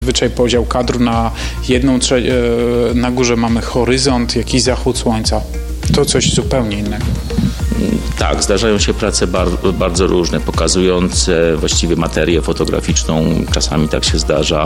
Zwyczaj podział kadru na na górze mamy horyzont, jakiś zachód słońca. To coś zupełnie innego. Tak, zdarzają się prace bardzo różne, pokazujące właściwie materię fotograficzną. Czasami tak się zdarza.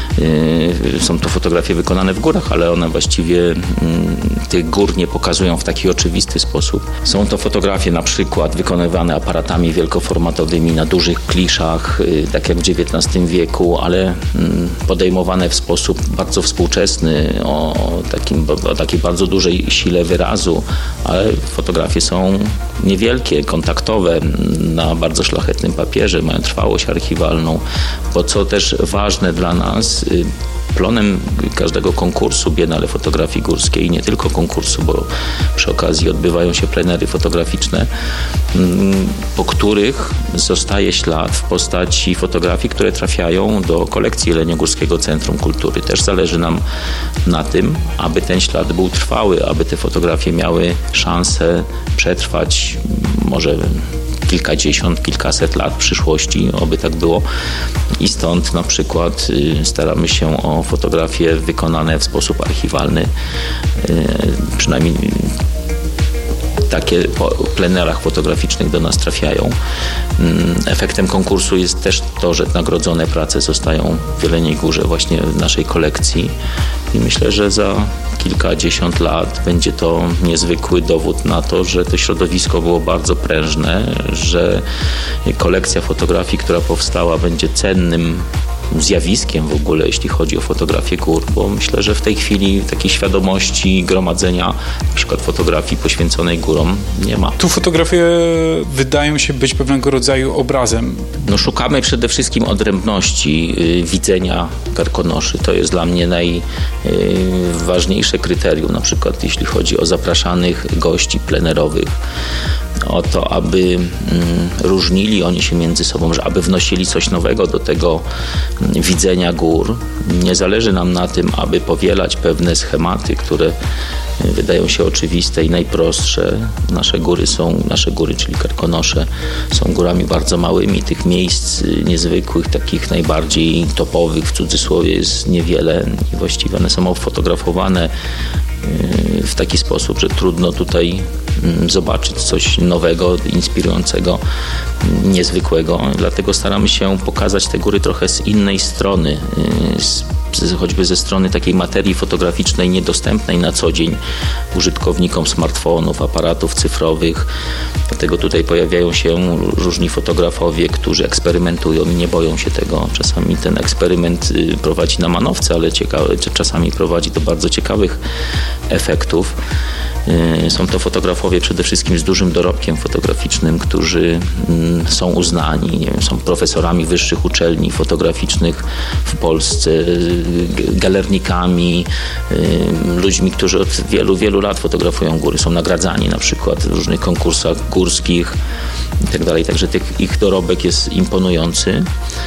Są to fotografie wykonane w górach, ale one właściwie tych gór nie pokazują w taki oczywisty sposób. Są to fotografie na przykład wykonywane aparatami wielkoformatowymi na dużych kliszach, tak jak w XIX wieku, ale podejmowane w sposób bardzo współczesny, o takiej bardzo dużej sile wyrazu, ale fotografie są niewielkie, kontaktowe, na bardzo szlachetnym papierze, mają trwałość archiwalną, bo co też ważne dla nas, plonem każdego konkursu Biennale Fotografii Górskiej, nie tylko konkursu, bo przy okazji odbywają się plenery fotograficzne, po których zostaje ślad w postaci fotografii, które trafiają do kolekcji Jeleniogórskiego Centrum Kultury. Też zależy nam na tym, aby ten ślad był trwały, aby te fotografie miały szansę przetrwać może kilkadziesiąt, kilkaset lat w przyszłości, oby tak było. I stąd na przykład staramy się o fotografie wykonane w sposób archiwalny, przynajmniej takie po plenerach fotograficznych do nas trafiają. Efektem konkursu jest też to, że nagrodzone prace zostają w Jeleniej Górze właśnie w naszej kolekcji i myślę, że za kilkadziesiąt lat będzie to niezwykły dowód na to, że to środowisko było bardzo prężne, że kolekcja fotografii, która powstała, będzie cennym zjawiskiem w ogóle, jeśli chodzi o fotografię gór, bo myślę, że w tej chwili takiej świadomości gromadzenia na przykład fotografii poświęconej górom nie ma. Tu fotografie wydają się być pewnego rodzaju obrazem. No, szukamy przede wszystkim odrębności widzenia karkonoszy. To jest dla mnie najważniejsze kryterium, na przykład jeśli chodzi o zapraszanych gości plenerowych, o to, aby różnili oni się między sobą, że aby wnosili coś nowego do tego widzenia gór. Nie zależy nam na tym, aby powielać pewne schematy, które wydają się oczywiste i najprostsze. Nasze góry, czyli Karkonosze, są górami bardzo małymi. Tych miejsc niezwykłych, takich najbardziej topowych w cudzysłowie jest niewiele i właściwie one są fotografowane w taki sposób, że trudno tutaj zobaczyć coś nowego, inspirującego, niezwykłego. Dlatego staramy się pokazać te góry trochę z innej strony, choćby ze strony takiej materii fotograficznej niedostępnej na co dzień użytkownikom smartfonów, aparatów cyfrowych. Dlatego tutaj pojawiają się różni fotografowie, którzy eksperymentują i nie boją się tego. Czasami ten eksperyment prowadzi na manowce, ale czasami prowadzi do bardzo ciekawych efektów. Są to fotografowie przede wszystkim z dużym dorobkiem fotograficznym, którzy są uznani, są profesorami wyższych uczelni fotograficznych w Polsce, galernikami, ludźmi, którzy od wielu, wielu lat fotografują góry, są nagradzani na przykład w różnych konkursach górskich itd. Także ich dorobek jest imponujący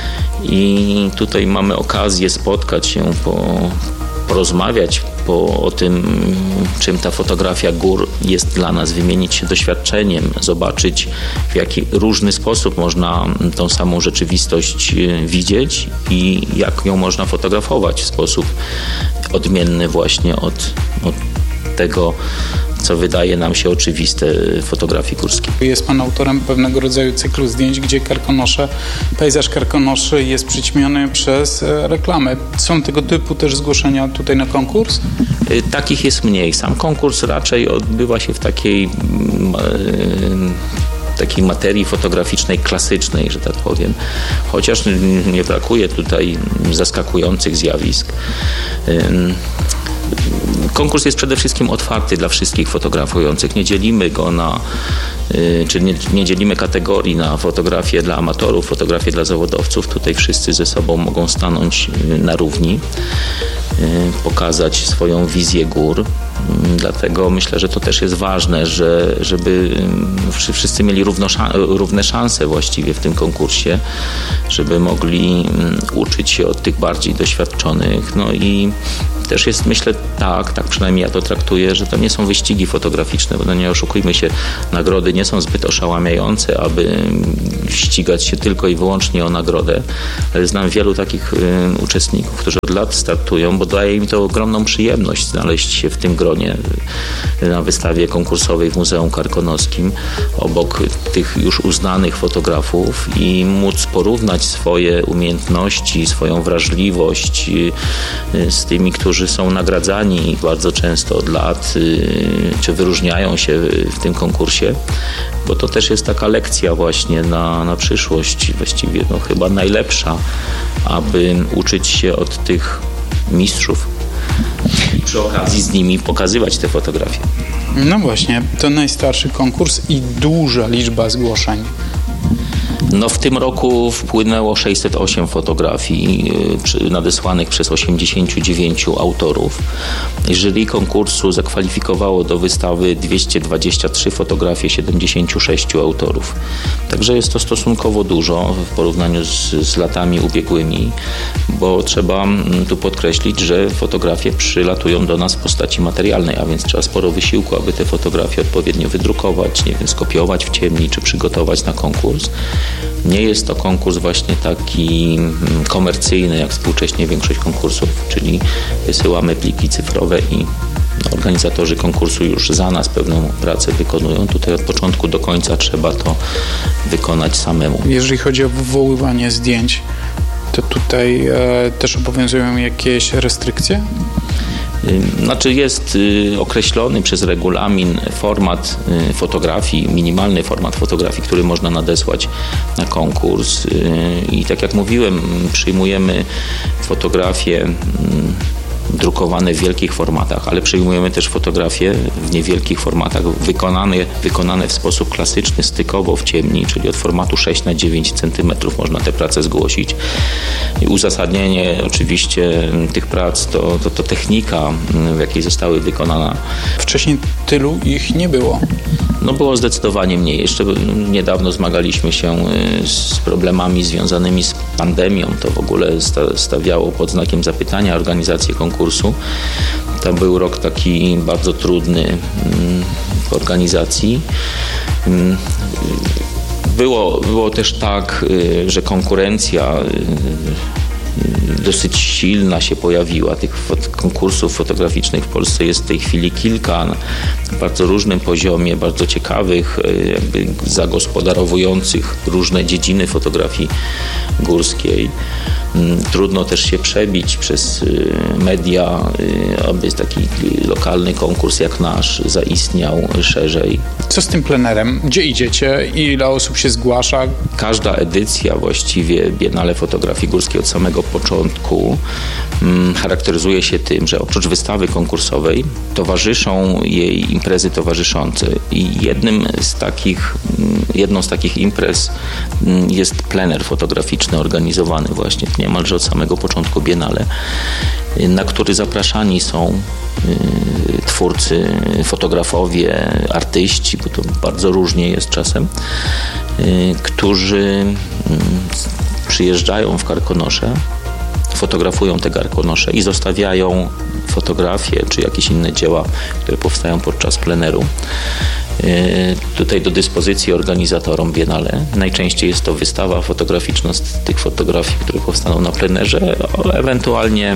i tutaj mamy okazję spotkać się, porozmawiać o tym, czym ta fotografia gór jest dla nas, wymienić się doświadczeniem, zobaczyć, w jaki różny sposób można tą samą rzeczywistość widzieć i jak ją można fotografować w sposób odmienny właśnie od tego, co wydaje nam się oczywiste w fotografii górskiej. Jest pan autorem pewnego rodzaju cyklu zdjęć, gdzie pejzaż Karkonoszy jest przyćmiony przez reklamę. Są tego typu też zgłoszenia tutaj na konkurs? Takich jest mniej. Sam konkurs raczej odbywa się w takiej materii fotograficznej klasycznej, że tak powiem. Chociaż nie brakuje tutaj zaskakujących zjawisk. Konkurs jest przede wszystkim otwarty dla wszystkich fotografujących. Nie dzielimy go nie dzielimy kategorii na fotografię dla amatorów, fotografię dla zawodowców. Tutaj wszyscy ze sobą mogą stanąć na równi, pokazać swoją wizję gór. Dlatego myślę, że to też jest ważne, żeby wszyscy mieli równe szanse właściwie w tym konkursie, żeby mogli uczyć się od tych bardziej doświadczonych. No i też jest, myślę, tak przynajmniej ja to traktuję, że to nie są wyścigi fotograficzne, bo nie oszukujmy się, nagrody nie są zbyt oszałamiające, aby ścigać się tylko i wyłącznie o nagrodę. Ale znam wielu takich uczestników, którzy od lat startują, bo daje im to ogromną przyjemność znaleźć się w tym gronie na wystawie konkursowej w Muzeum Karkonoskim obok tych już uznanych fotografów i móc porównać swoje umiejętności, swoją wrażliwość z tymi, którzy są nagradzani bardzo często od lat, czy wyróżniają się w tym konkursie, bo to też jest taka lekcja właśnie na przyszłość, właściwie chyba najlepsza, aby uczyć się od tych mistrzów i przy okazji z nimi pokazywać te fotografie. No właśnie, to najstarszy konkurs i duża liczba zgłoszeń. W tym roku wpłynęło 608 fotografii nadesłanych przez 89 autorów. Jury konkursu zakwalifikowało do wystawy 223 fotografie 76 autorów. Także jest to stosunkowo dużo w porównaniu z latami ubiegłymi, bo trzeba tu podkreślić, że fotografie przylatują do nas w postaci materialnej, a więc trzeba sporo wysiłku, aby te fotografie odpowiednio wydrukować, skopiować w ciemni czy przygotować na konkurs. Nie jest to konkurs właśnie taki komercyjny, jak współcześnie większość konkursów, czyli wysyłamy pliki cyfrowe i organizatorzy konkursu już za nas pewną pracę wykonują. Tutaj od początku do końca trzeba to wykonać samemu. Jeżeli chodzi o wywoływanie zdjęć, to tutaj też obowiązują jakieś restrykcje? Znaczy jest określony przez regulamin format fotografii, minimalny format fotografii, który można nadesłać na konkurs i tak jak mówiłem, przyjmujemy fotografie drukowane w wielkich formatach, ale przyjmujemy też fotografie w niewielkich formatach, wykonane w sposób klasyczny, stykowo w ciemni, czyli od formatu 6x9 cm można te prace zgłosić. I uzasadnienie oczywiście tych prac to technika, w jakiej zostały wykonane. Wcześniej tylu ich nie było. Było zdecydowanie mniej. Jeszcze niedawno zmagaliśmy się z problemami związanymi z pandemią. To w ogóle stawiało pod znakiem zapytania organizację konkursu. To był rok taki bardzo trudny w organizacji. Było też tak, że konkurencja dosyć silna się pojawiła. Tych konkursów fotograficznych w Polsce jest w tej chwili kilka na bardzo różnym poziomie, bardzo ciekawych, zagospodarowujących różne dziedziny fotografii górskiej. Trudno też się przebić przez media, aby taki lokalny konkurs jak nasz zaistniał szerzej. Co z tym plenerem? Gdzie idziecie? Ile osób się zgłasza? Każda edycja właściwie Biennale Fotografii Górskiej od samego początku charakteryzuje się tym, że oprócz wystawy konkursowej towarzyszą jej imprezy towarzyszące i jedną z takich imprez jest plener fotograficzny organizowany właśnie niemalże od samego początku Biennale, na który zapraszani są twórcy, fotografowie, artyści, bo to bardzo różnie jest czasem, którzy przyjeżdżają w Karkonosze, fotografują te Karkonosze i zostawiają fotografie czy jakieś inne dzieła, które powstają podczas pleneru tutaj do dyspozycji organizatorom Biennale. Najczęściej jest to wystawa fotograficzna z tych fotografii, które powstaną na plenerze, ale ewentualnie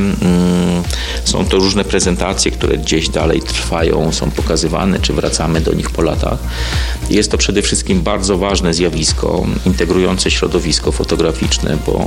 są to różne prezentacje, które gdzieś dalej trwają, są pokazywane, czy wracamy do nich po latach. Jest to przede wszystkim bardzo ważne zjawisko, integrujące środowisko fotograficzne, bo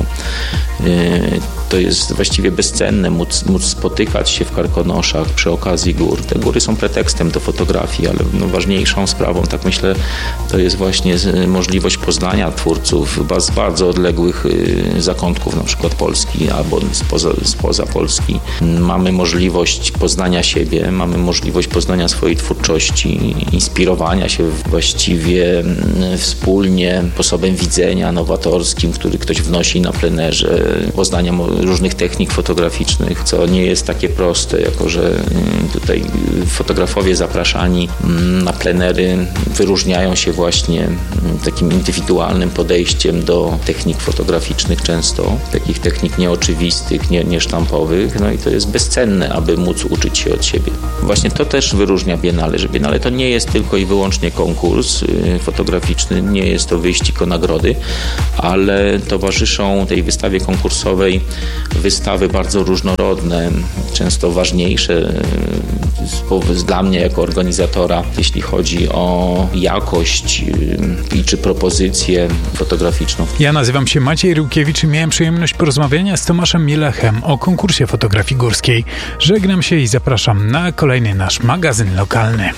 to jest właściwie bezcenne móc spotykać się w Karkonoszach przy okazji gór. Te góry są pretekstem do fotografii, ale ważniejszą sprawą, tak myślę, to jest właśnie możliwość poznania twórców z bardzo odległych zakątków, na przykład Polski albo spoza Polski. Mamy możliwość poznania siebie, mamy możliwość poznania swojej twórczości, inspirowania się właściwie wspólnie sposobem widzenia nowatorskim, który ktoś wnosi na plenerze, poznania różnych technik fotograficznych, co nie jest takie proste, jako że tutaj fotografowie zapraszani na plenery reżysery wyróżniają się właśnie takim indywidualnym podejściem do technik fotograficznych często, takich technik nieoczywistych, niesztampowych, no i to jest bezcenne, aby móc uczyć się od siebie. Właśnie to też wyróżnia Biennale, że Biennale to nie jest tylko i wyłącznie konkurs fotograficzny, nie jest to wyścig o nagrody, ale towarzyszą tej wystawie konkursowej wystawy bardzo różnorodne, często ważniejsze dla mnie jako organizatora, jeśli chodzi o jakość i czy propozycję fotograficzną. Ja nazywam się Maciej Ryłkiewicz i miałem przyjemność porozmawiania z Tomaszem Mielechem o konkursie fotografii górskiej. Żegnam się i zapraszam na kolejny nasz magazyn lokalny.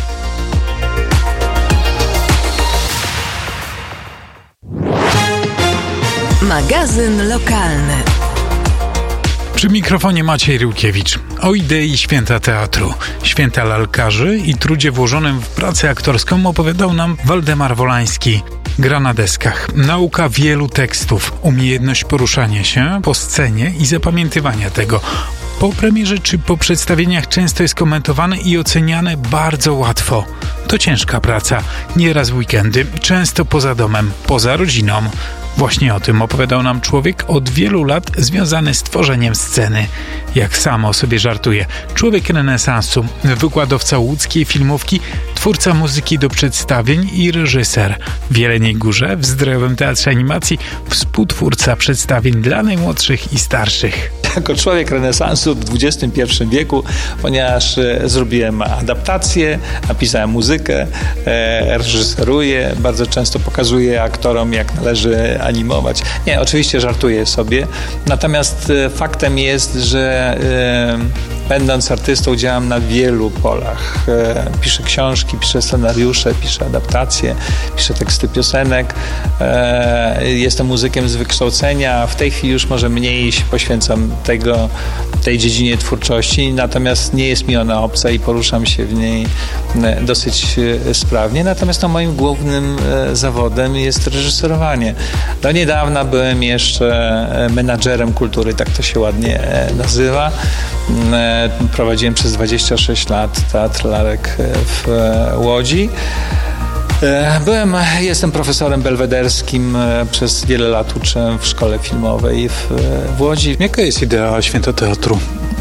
Magazyn lokalny. Przy mikrofonie Maciej Ryłkiewicz. O idei święta teatru, święta lalkarzy i trudzie włożonym w pracę aktorską opowiadał nam Waldemar Wolański. Gra na deskach, nauka wielu tekstów, umiejętność poruszania się po scenie i zapamiętywania tego. Po premierze czy po przedstawieniach często jest komentowane i oceniane bardzo łatwo. To ciężka praca, nieraz w weekendy, często poza domem, poza rodziną. Właśnie o tym opowiadał nam człowiek od wielu lat związany z tworzeniem sceny. Jak sam o sobie żartuje, człowiek renesansu, wykładowca łódzkiej filmówki, twórca muzyki do przedstawień i reżyser. W Jeleniej Górze, w Zdrojowym Teatrze Animacji, współtwórca przedstawień dla najmłodszych i starszych. Jako człowiek renesansu w XXI wieku, ponieważ zrobiłem adaptację, napisałem muzykę, reżyseruję, bardzo często pokazuję aktorom, jak należy animować. Nie, oczywiście żartuję sobie, natomiast faktem jest, że będąc artystą działam na wielu polach. Piszę książki, piszę scenariusze, piszę adaptacje, piszę teksty piosenek. Jestem muzykiem z wykształcenia. W tej chwili już może mniej się poświęcam tej dziedzinie twórczości, natomiast nie jest mi ona obca i poruszam się w niej dosyć sprawnie. Natomiast moim głównym zawodem jest reżyserowanie. Do niedawna byłem jeszcze menadżerem kultury, tak to się ładnie nazywa. Prowadziłem przez 26 lat Teatr Lalek w Łodzi. Jestem profesorem belwederskim, przez wiele lat uczę w szkole filmowej w Łodzi. Jaka jest idea święta teatru?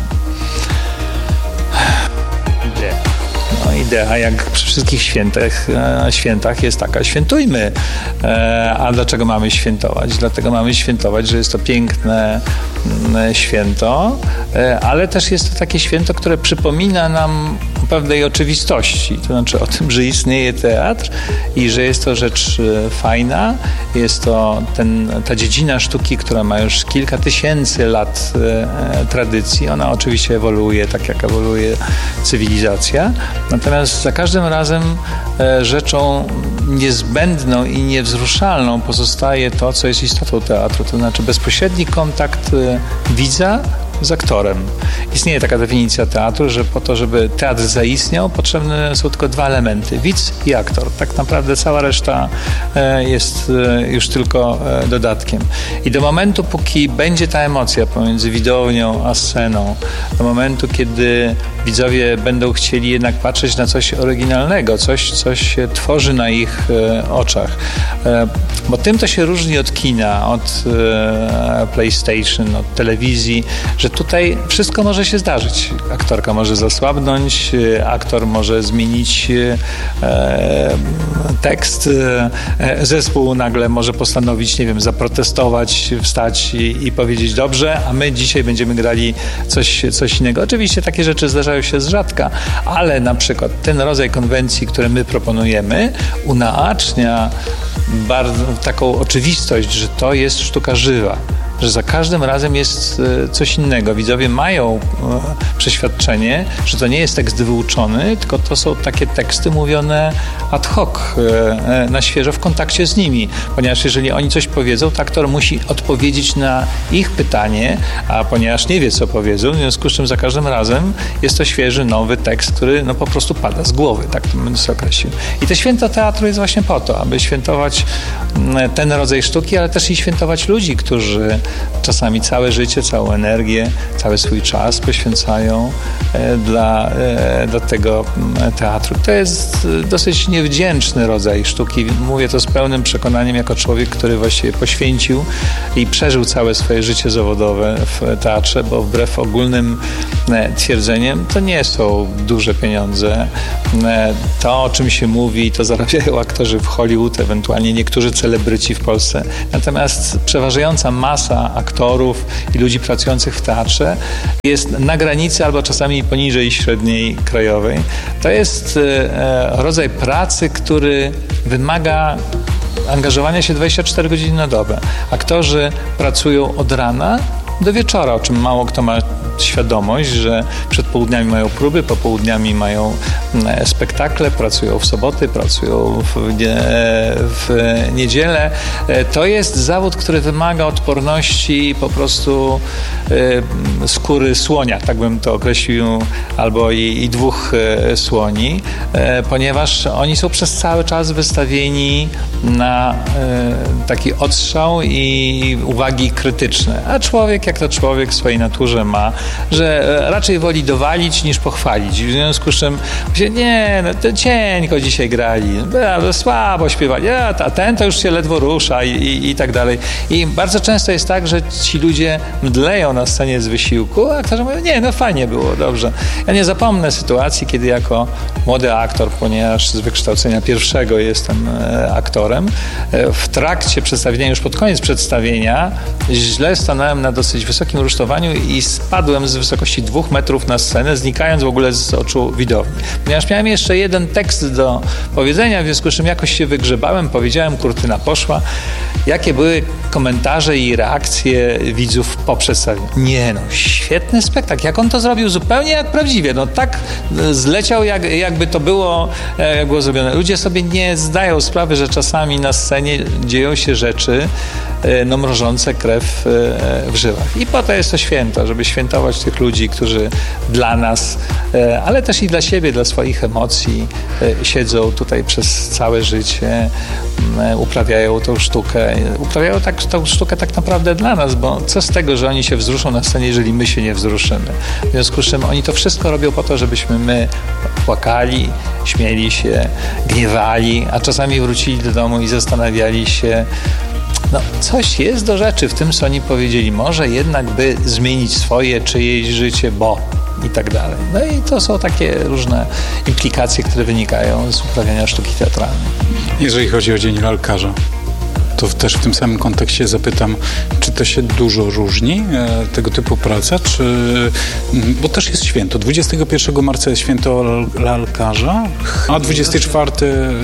Idea, jak przy wszystkich świętach jest taka, świętujmy. A dlaczego mamy świętować? Dlatego mamy świętować, że jest to piękne święto, ale też jest to takie święto, które przypomina nam o pewnej oczywistości, to znaczy o tym, że istnieje teatr i że jest to rzecz fajna, jest to ta dziedzina sztuki, która ma już kilka tysięcy lat tradycji. Ona oczywiście ewoluuje, tak jak ewoluuje cywilizacja, natomiast za każdym razem rzeczą niezbędną i niewzruszalną pozostaje to, co jest istotą teatru, to znaczy bezpośredni kontakt widza z aktorem. Istnieje taka definicja teatru, że po to, żeby teatr zaistniał, potrzebne są tylko dwa elementy: widz i aktor. Tak naprawdę cała reszta jest już tylko dodatkiem. I do momentu, póki będzie ta emocja pomiędzy widownią a sceną, do momentu, kiedy widzowie będą chcieli jednak patrzeć na coś oryginalnego, coś się tworzy na ich oczach. Bo tym to się różni od kina, od PlayStation, od telewizji, że tutaj wszystko może się zdarzyć. Aktorka może zasłabnąć, aktor może zmienić tekst, zespół nagle może postanowić, nie wiem, zaprotestować, wstać i powiedzieć: dobrze, a my dzisiaj będziemy grali coś innego. Oczywiście takie rzeczy zdarzają się z rzadka, ale na przykład ten rodzaj konwencji, który my proponujemy, unaocznia bardzo taką oczywistość, że to jest sztuka żywa, że za każdym razem jest coś innego. Widzowie mają przeświadczenie, że to nie jest tekst wyuczony, tylko to są takie teksty mówione ad hoc, na świeżo, w kontakcie z nimi. Ponieważ jeżeli oni coś powiedzą, to aktor musi odpowiedzieć na ich pytanie, a ponieważ nie wie, co powiedzą, w związku z czym za każdym razem jest to świeży, nowy tekst, który po prostu pada z głowy, tak to bym to określił. I to święto teatru jest właśnie po to, aby świętować ten rodzaj sztuki, ale też i świętować ludzi, którzy czasami całe życie, całą energię, cały swój czas poświęcają dla tego teatru. To jest dosyć niewdzięczny rodzaj sztuki. Mówię to z pełnym przekonaniem jako człowiek, który właściwie poświęcił i przeżył całe swoje życie zawodowe w teatrze, bo wbrew ogólnym twierdzeniom to nie są duże pieniądze. To, o czym się mówi, to zarabiają aktorzy w Hollywood, ewentualnie niektórzy celebryci w Polsce. Natomiast przeważająca masa aktorów i ludzi pracujących w teatrze jest na granicy albo czasami poniżej średniej krajowej. To jest rodzaj pracy, który wymaga angażowania się 24 godziny na dobę. Aktorzy pracują od rana do wieczora, o czym mało kto ma świadomość, że przed południami mają próby, popołudniami mają spektakle, pracują w soboty, pracują w niedzielę. To jest zawód, który wymaga odporności po prostu skóry słonia, tak bym to określił, albo i dwóch słoni, ponieważ oni są przez cały czas wystawieni na taki odstrzał i uwagi krytyczne. A człowiek, jak to człowiek w swojej naturze ma, że raczej woli dowalić niż pochwalić. W związku z czym nie, no to cienko dzisiaj grali, słabo śpiewali, a ten to już się ledwo rusza i tak dalej. I bardzo często jest tak, że ci ludzie mdleją na scenie z wysiłku, a aktorzy mówią, nie, no fajnie było, dobrze. Ja nie zapomnę sytuacji, kiedy jako młody aktor, ponieważ z wykształcenia pierwszego jestem aktorem, w trakcie przedstawienia, już pod koniec przedstawienia, źle stanąłem na dosyć wysokim rusztowaniu i spadłem z wysokości 2 metrów na scenę, znikając w ogóle z oczu widowni. Ponieważ miałem jeszcze jeden tekst do powiedzenia, w związku z czym jakoś się wygrzebałem, powiedziałem, kurtyna poszła. Jakie były komentarze i reakcje widzów po przedstawieniu? Nie no, świetny spektakl. Jak on to zrobił? Zupełnie jak prawdziwie. No tak zleciał, jakby to było zrobione. Ludzie sobie nie zdają sprawy, że czasami na scenie dzieją się rzeczy mrożące krew w żyłach. I po to jest to święto, żeby świętować tych ludzi, którzy dla nas, ale też i dla siebie, dla swoich emocji siedzą tutaj przez całe życie, uprawiają tą sztukę. Uprawiają tą sztukę tak naprawdę dla nas, bo co z tego, że oni się wzruszą na scenie, jeżeli my się nie wzruszymy. W związku z czym oni to wszystko robią po to, żebyśmy my płakali, śmieli się, gniewali, a czasami wrócili do domu i zastanawiali się, no, coś jest do rzeczy w tym, co oni powiedzieli. Może jednak by zmienić swoje, czyjeś życie, bo i tak dalej. No i to są takie różne implikacje, które wynikają z uprawiania sztuki teatralnej. Jeżeli chodzi o Dzień Lalkarza, to też w tym samym kontekście zapytam, czy to się dużo różni, tego typu praca, bo też jest święto. 21 marca jest święto lalkarza, a 24...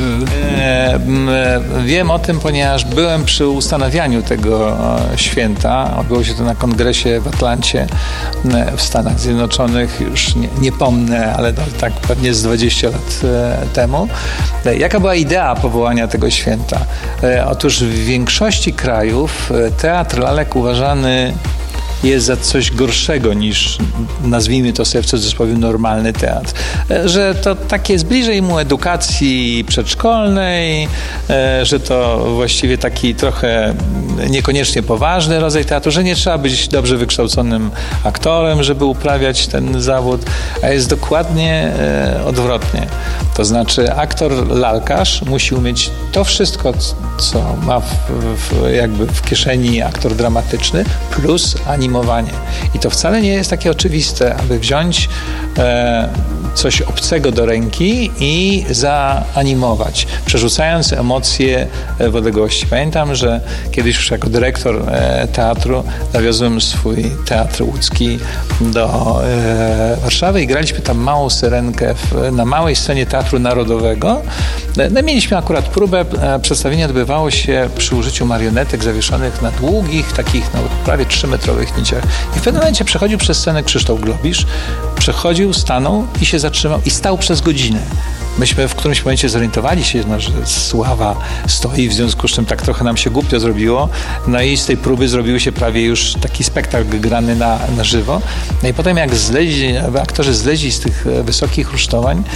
Wiem o tym, ponieważ byłem przy ustanawianiu tego święta. Odbyło się to na kongresie w Atlancie w Stanach Zjednoczonych. Już nie pomnę, ale tak pewnie z 20 lat temu. Jaka była idea powołania tego święta? Otóż w większości krajów teatr lalek uważany jest za coś gorszego niż, nazwijmy to sobie w cudzysłowie, normalny teatr. Że to tak jest bliżej mu edukacji przedszkolnej, że to właściwie taki trochę niekoniecznie poważny rodzaj teatru, że nie trzeba być dobrze wykształconym aktorem, żeby uprawiać ten zawód, a jest dokładnie odwrotnie. To znaczy aktor lalkarz musi umieć to wszystko, co ma jakby w kieszeni aktor dramatyczny, plus animowanie. I to wcale nie jest takie oczywiste, aby wziąć coś obcego do ręki i zaanimować, przerzucając emocje w odległości. Pamiętam, że kiedyś już jako dyrektor teatru zawiozłem swój teatr łódzki do Warszawy i graliśmy tam małą syrenkę na małej scenie Teatru Narodowego. No, mieliśmy akurat próbę. Przedstawienie odbywało się przy użyciu marionetek zawieszonych na długich, takich prawie 3-metrowych niciach. I w pewnym momencie przechodził przez scenę Krzysztof Globisz, przechodził, stanął i się zatrzymał i stał przez godzinę. Myśmy w którymś momencie zorientowali się, że sława stoi, w związku z czym tak trochę nam się głupio zrobiło. No i z tej próby zrobił się prawie już taki spektakl grany na żywo. No i potem jak aktorzy zleźli z tych wysokich rusztowań,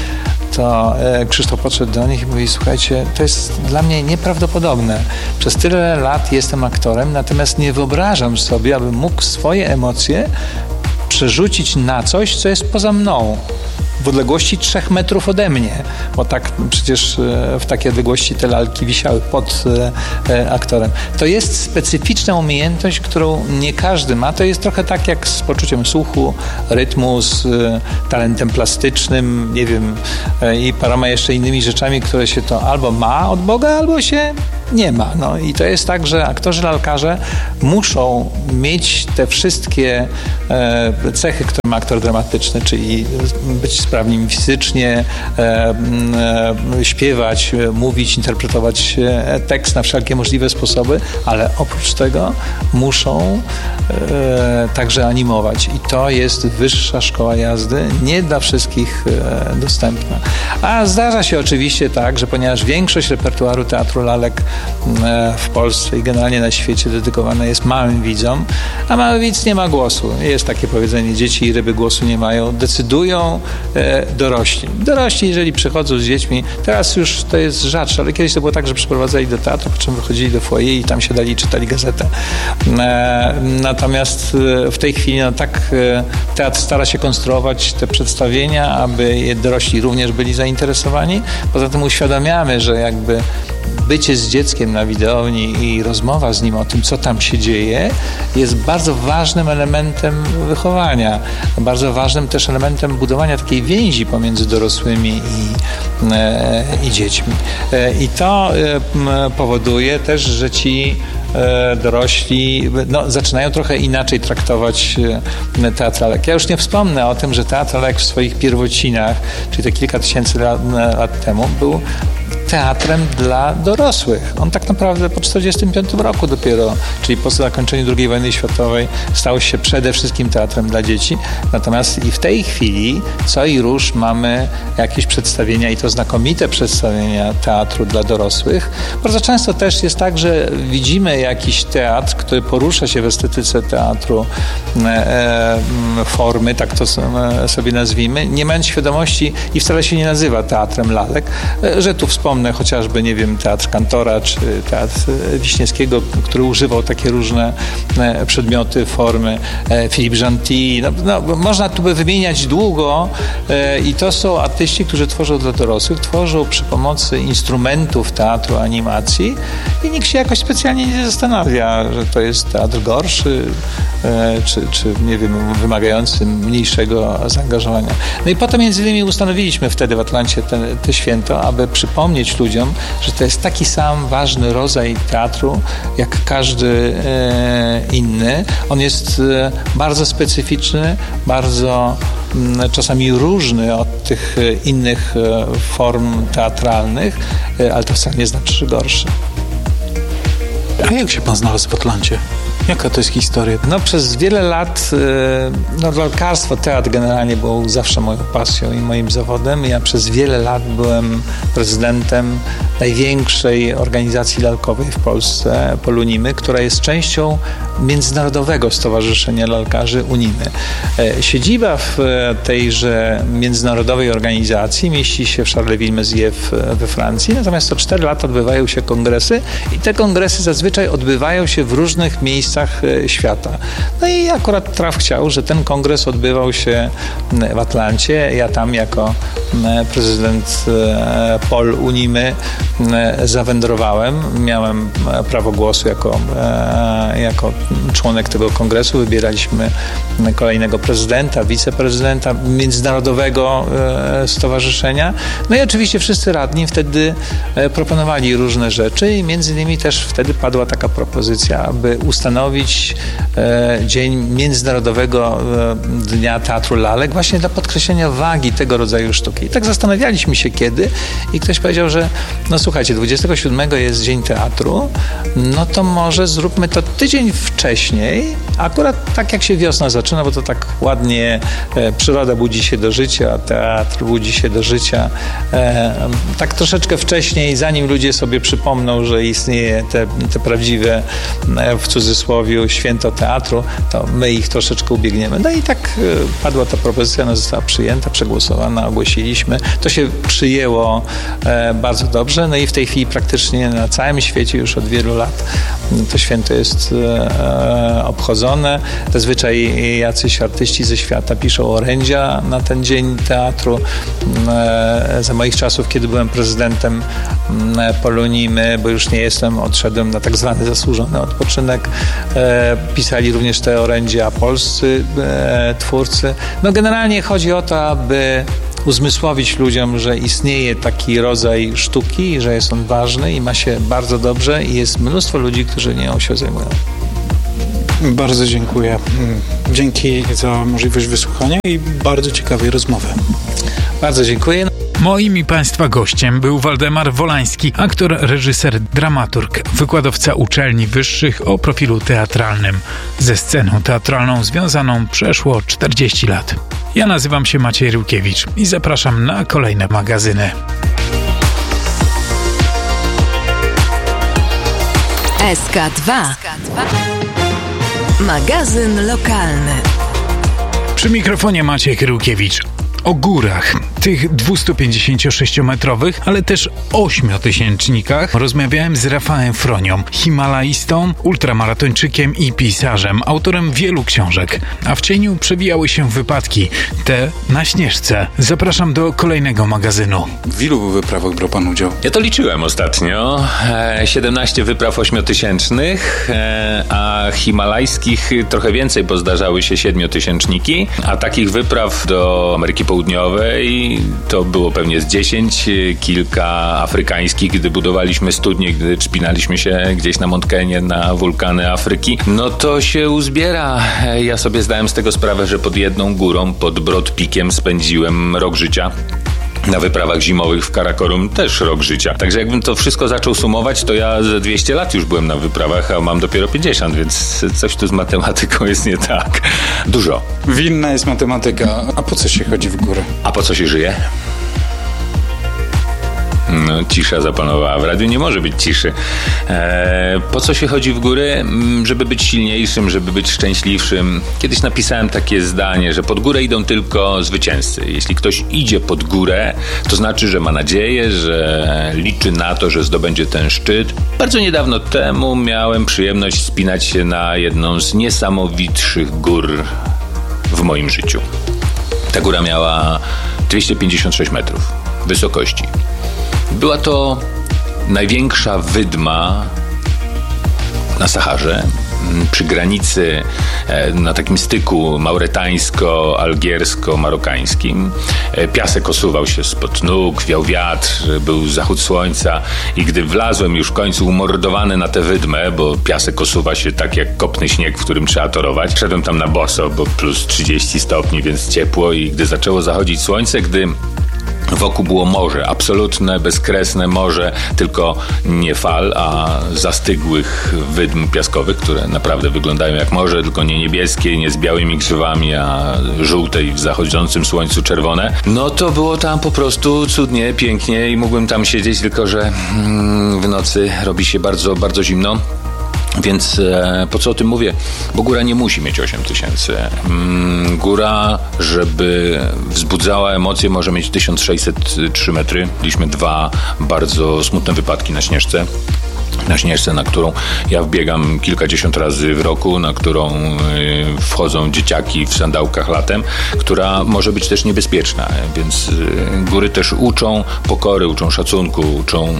to Krzysztof podszedł do nich i mówi: słuchajcie, to jest dla mnie nieprawdopodobne. Przez tyle lat jestem aktorem, natomiast nie wyobrażam sobie, abym mógł swoje emocje przerzucić na coś, co jest poza mną, w odległości 3 metrów ode mnie, bo tak przecież w takiej odległości te lalki wisiały pod aktorem. To jest specyficzna umiejętność, którą nie każdy ma. To jest trochę tak jak z poczuciem słuchu, rytmu, z talentem plastycznym, nie wiem, i paroma jeszcze innymi rzeczami, które się to albo ma od Boga, albo się nie ma. No i to jest tak, że aktorzy lalkarze muszą mieć te wszystkie cechy, które ma aktor dramatyczny, czyli być sprawnym fizycznie, śpiewać, mówić, interpretować tekst na wszelkie możliwe sposoby, ale oprócz tego muszą także animować. I to jest wyższa szkoła jazdy, nie dla wszystkich dostępna. A zdarza się oczywiście tak, że ponieważ większość repertuaru teatru lalek w Polsce i generalnie na świecie dedykowana jest małym widzom, a mały widz nie ma głosu. Jest takie powiedzenie: dzieci i ryby głosu nie mają. Decydują dorośli. Dorośli, jeżeli przychodzą z dziećmi, teraz już to jest rzadsze, ale kiedyś to było tak, że przyprowadzali do teatru, po czym wychodzili do foyer i tam siadali i czytali gazetę. Natomiast w tej chwili tak teatr stara się konstruować te przedstawienia, aby dorośli również byli zainteresowani. Poza tym uświadamiamy, że jakby bycie z dzieckiem na widowni i rozmowa z nim o tym, co tam się dzieje, jest bardzo ważnym elementem wychowania. Bardzo ważnym też elementem budowania takiej więzi pomiędzy dorosłymi i dziećmi. I to powoduje też, że ci dorośli zaczynają trochę inaczej traktować teatr lalek. Ja już nie wspomnę o tym, że teatr lalek w swoich pierwotzinach, czyli te kilka tysięcy lat temu, był teatrem dla dorosłych. On tak naprawdę po 1945 roku dopiero, czyli po zakończeniu II wojny światowej, stał się przede wszystkim teatrem dla dzieci. Natomiast i w tej chwili co i róż mamy jakieś przedstawienia, i to znakomite przedstawienia teatru dla dorosłych. Bardzo często też jest tak, że widzimy jakiś teatr, który porusza się w estetyce teatru formy, tak to sobie nazwijmy, nie mając świadomości, i wcale się nie nazywa teatrem lalek, że tu wspomnę chociażby, nie wiem, teatr Kantora czy teatr Wiśniewskiego, który używał takie różne przedmioty, formy, Philippe Gentil. Można tu by wymieniać długo i to są artyści, którzy tworzą dla dorosłych, tworzą przy pomocy instrumentów teatru, animacji i nikt się jakoś specjalnie nie zastanawia, że to jest teatr gorszy czy nie wiem, wymagający mniejszego zaangażowania. No i potem między innymi ustanowiliśmy wtedy w Atlancie te święto, aby przypomnieć ludziom, że to jest taki sam ważny rodzaj teatru, jak każdy inny. On jest bardzo specyficzny, bardzo czasami różny od tych innych form teatralnych, ale to wcale nie znaczy, że gorszy. A jak się pan znalazł w Atlancie? Jaka to jest historia? Przez wiele lat lalkarstwo, teatr generalnie był zawsze moją pasją i moim zawodem. Ja przez wiele lat byłem prezydentem największej organizacji lalkowej w Polsce, Polunimy, która jest częścią Międzynarodowego Stowarzyszenia Lalkarzy Unimy. Siedziba w tejże międzynarodowej organizacji mieści się w Charleville-Mézières we Francji, natomiast co 4 lata odbywają się kongresy i te kongresy zazwyczaj odbywają się w różnych miejscach świata. No i akurat traf chciał, że ten kongres odbywał się w Atlancie. Ja tam jako prezydent Pol Unimy zawędrowałem. Miałem prawo głosu jako członek tego kongresu. Wybieraliśmy kolejnego prezydenta, wiceprezydenta Międzynarodowego Stowarzyszenia. No i oczywiście wszyscy radni wtedy proponowali różne rzeczy i między innymi też wtedy padła taka propozycja, aby ustanowić Dzień Międzynarodowego Dnia Teatru Lalek właśnie dla podkreślenia wagi tego rodzaju sztuki. I tak zastanawialiśmy się kiedy i ktoś powiedział, że słuchajcie, 27 jest Dzień Teatru, to może zróbmy to tydzień wcześniej, akurat tak jak się wiosna zaczyna, bo to tak ładnie przyroda budzi się do życia, teatr budzi się do życia, tak troszeczkę wcześniej, zanim ludzie sobie przypomną, że istnieje te prawdziwe, w cudzysłowie, Uzmysłowiu święto teatru, to my ich troszeczkę ubiegniemy. No i tak padła ta propozycja, ona została przyjęta, przegłosowana, ogłosiliśmy. To się przyjęło bardzo dobrze, no i w tej chwili praktycznie na całym świecie już od wielu lat to święto jest obchodzone. Zazwyczaj jacyś artyści ze świata piszą orędzia na ten dzień teatru. Za moich czasów, kiedy byłem prezydentem Polonii, bo już nie jestem, odszedłem na tak zwany zasłużony odpoczynek. Pisali również te orędzia polscy twórcy. No generalnie chodzi o to, aby uzmysłowić ludziom, że istnieje taki rodzaj sztuki, że jest on ważny i ma się bardzo dobrze i jest mnóstwo ludzi, którzy nią się zajmują. Bardzo dziękuję. Dzięki za możliwość wysłuchania i bardzo ciekawej rozmowy. Bardzo dziękuję. Moim i Państwa gościem był Waldemar Wolański, aktor, reżyser, dramaturg, wykładowca uczelni wyższych o profilu teatralnym. Ze sceną teatralną związaną przeszło 40 lat. Ja nazywam się Maciej Ryłkiewicz i zapraszam na kolejne magazyny. SK2. Magazyn lokalny. Przy mikrofonie Maciej Ryłkiewicz. O górach, tych 256-metrowych, ale też 8-tysięcznikach rozmawiałem z Rafałem Fronią, himalaistą, ultramaratończykiem i pisarzem, autorem wielu książek. A w cieniu przewijały się wypadki, te na Śnieżce. Zapraszam do kolejnego magazynu. W ilu wyprawach brał pan udział? Ja to liczyłem ostatnio. 17 wypraw 8-tysięcznych, a himalajskich trochę więcej, bo zdarzały się 7-tysięczniki, a takich wypraw do Ameryki Południowej to było pewnie z 10, kilka afrykańskich, gdy budowaliśmy studnie, gdy wspinaliśmy się gdzieś na Montkenie, na wulkany Afryki, no to się uzbiera. Ja sobie zdałem z tego sprawę, że pod jedną górą, pod Broad Peakiem spędziłem rok życia. Na wyprawach zimowych w Karakorum też rok życia. Także jakbym to wszystko zaczął sumować, to ja ze 200 lat już byłem na wyprawach, a mam dopiero 50, więc coś tu z matematyką jest nie tak. Dużo. Winna jest matematyka. A po co się chodzi w górę? A po co się żyje? No, cisza zapanowała. W radiu nie może być ciszy. Po co się chodzi w górę? Żeby być silniejszym, żeby być szczęśliwszym. Kiedyś napisałem takie zdanie, że pod górę idą tylko zwycięzcy. Jeśli ktoś idzie pod górę, to znaczy, że ma nadzieję, że liczy na to, że zdobędzie ten szczyt. Bardzo niedawno temu miałem przyjemność wspinać się na jedną z niesamowitszych gór w moim życiu. Ta góra miała 256 metrów wysokości. Była to największa wydma na Saharze, przy granicy, na takim styku mauretańsko-algiersko-marokańskim. Piasek osuwał się spod nóg, wiał wiatr, był zachód słońca i gdy wlazłem już w końcu umordowany na tę wydmę, bo piasek osuwa się tak jak kopny śnieg, w którym trzeba torować, szedłem tam na boso, bo plus 30 stopni, więc ciepło i gdy zaczęło zachodzić słońce, gdy wokół było morze, absolutne, bezkresne morze, tylko nie fal, a zastygłych wydm piaskowych, które naprawdę wyglądają jak morze, tylko nie niebieskie, nie z białymi grzywami, a żółte i w zachodzącym słońcu czerwone. No to było tam po prostu cudnie, pięknie i mógłbym tam siedzieć, tylko że w nocy robi się bardzo, bardzo zimno. Więc po co o tym mówię? Bo góra nie musi mieć 8000. Góra, żeby wzbudzała emocje, może mieć 1603 metry. Mieliśmy 2 bardzo smutne wypadki na Śnieżce. Na Śnieżce, na którą ja wbiegam kilkadziesiąt razy w roku, na którą wchodzą dzieciaki w sandałkach latem, która może być też niebezpieczna. Więc góry też uczą pokory, uczą szacunku, uczą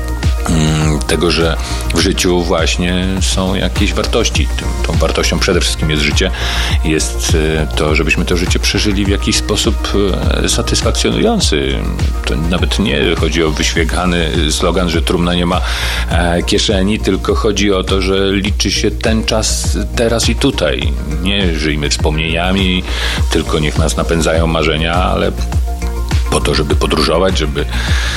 tego, że w życiu właśnie są jakieś wartości. Tą wartością przede wszystkim jest życie. Jest to, żebyśmy to życie przeżyli w jakiś sposób satysfakcjonujący. To nawet nie chodzi o wyświegany slogan, że trumna nie ma kieszeni, tylko chodzi o to, że liczy się ten czas teraz i tutaj. Nie żyjmy wspomnieniami, tylko niech nas napędzają marzenia, ale po to, żeby podróżować, żeby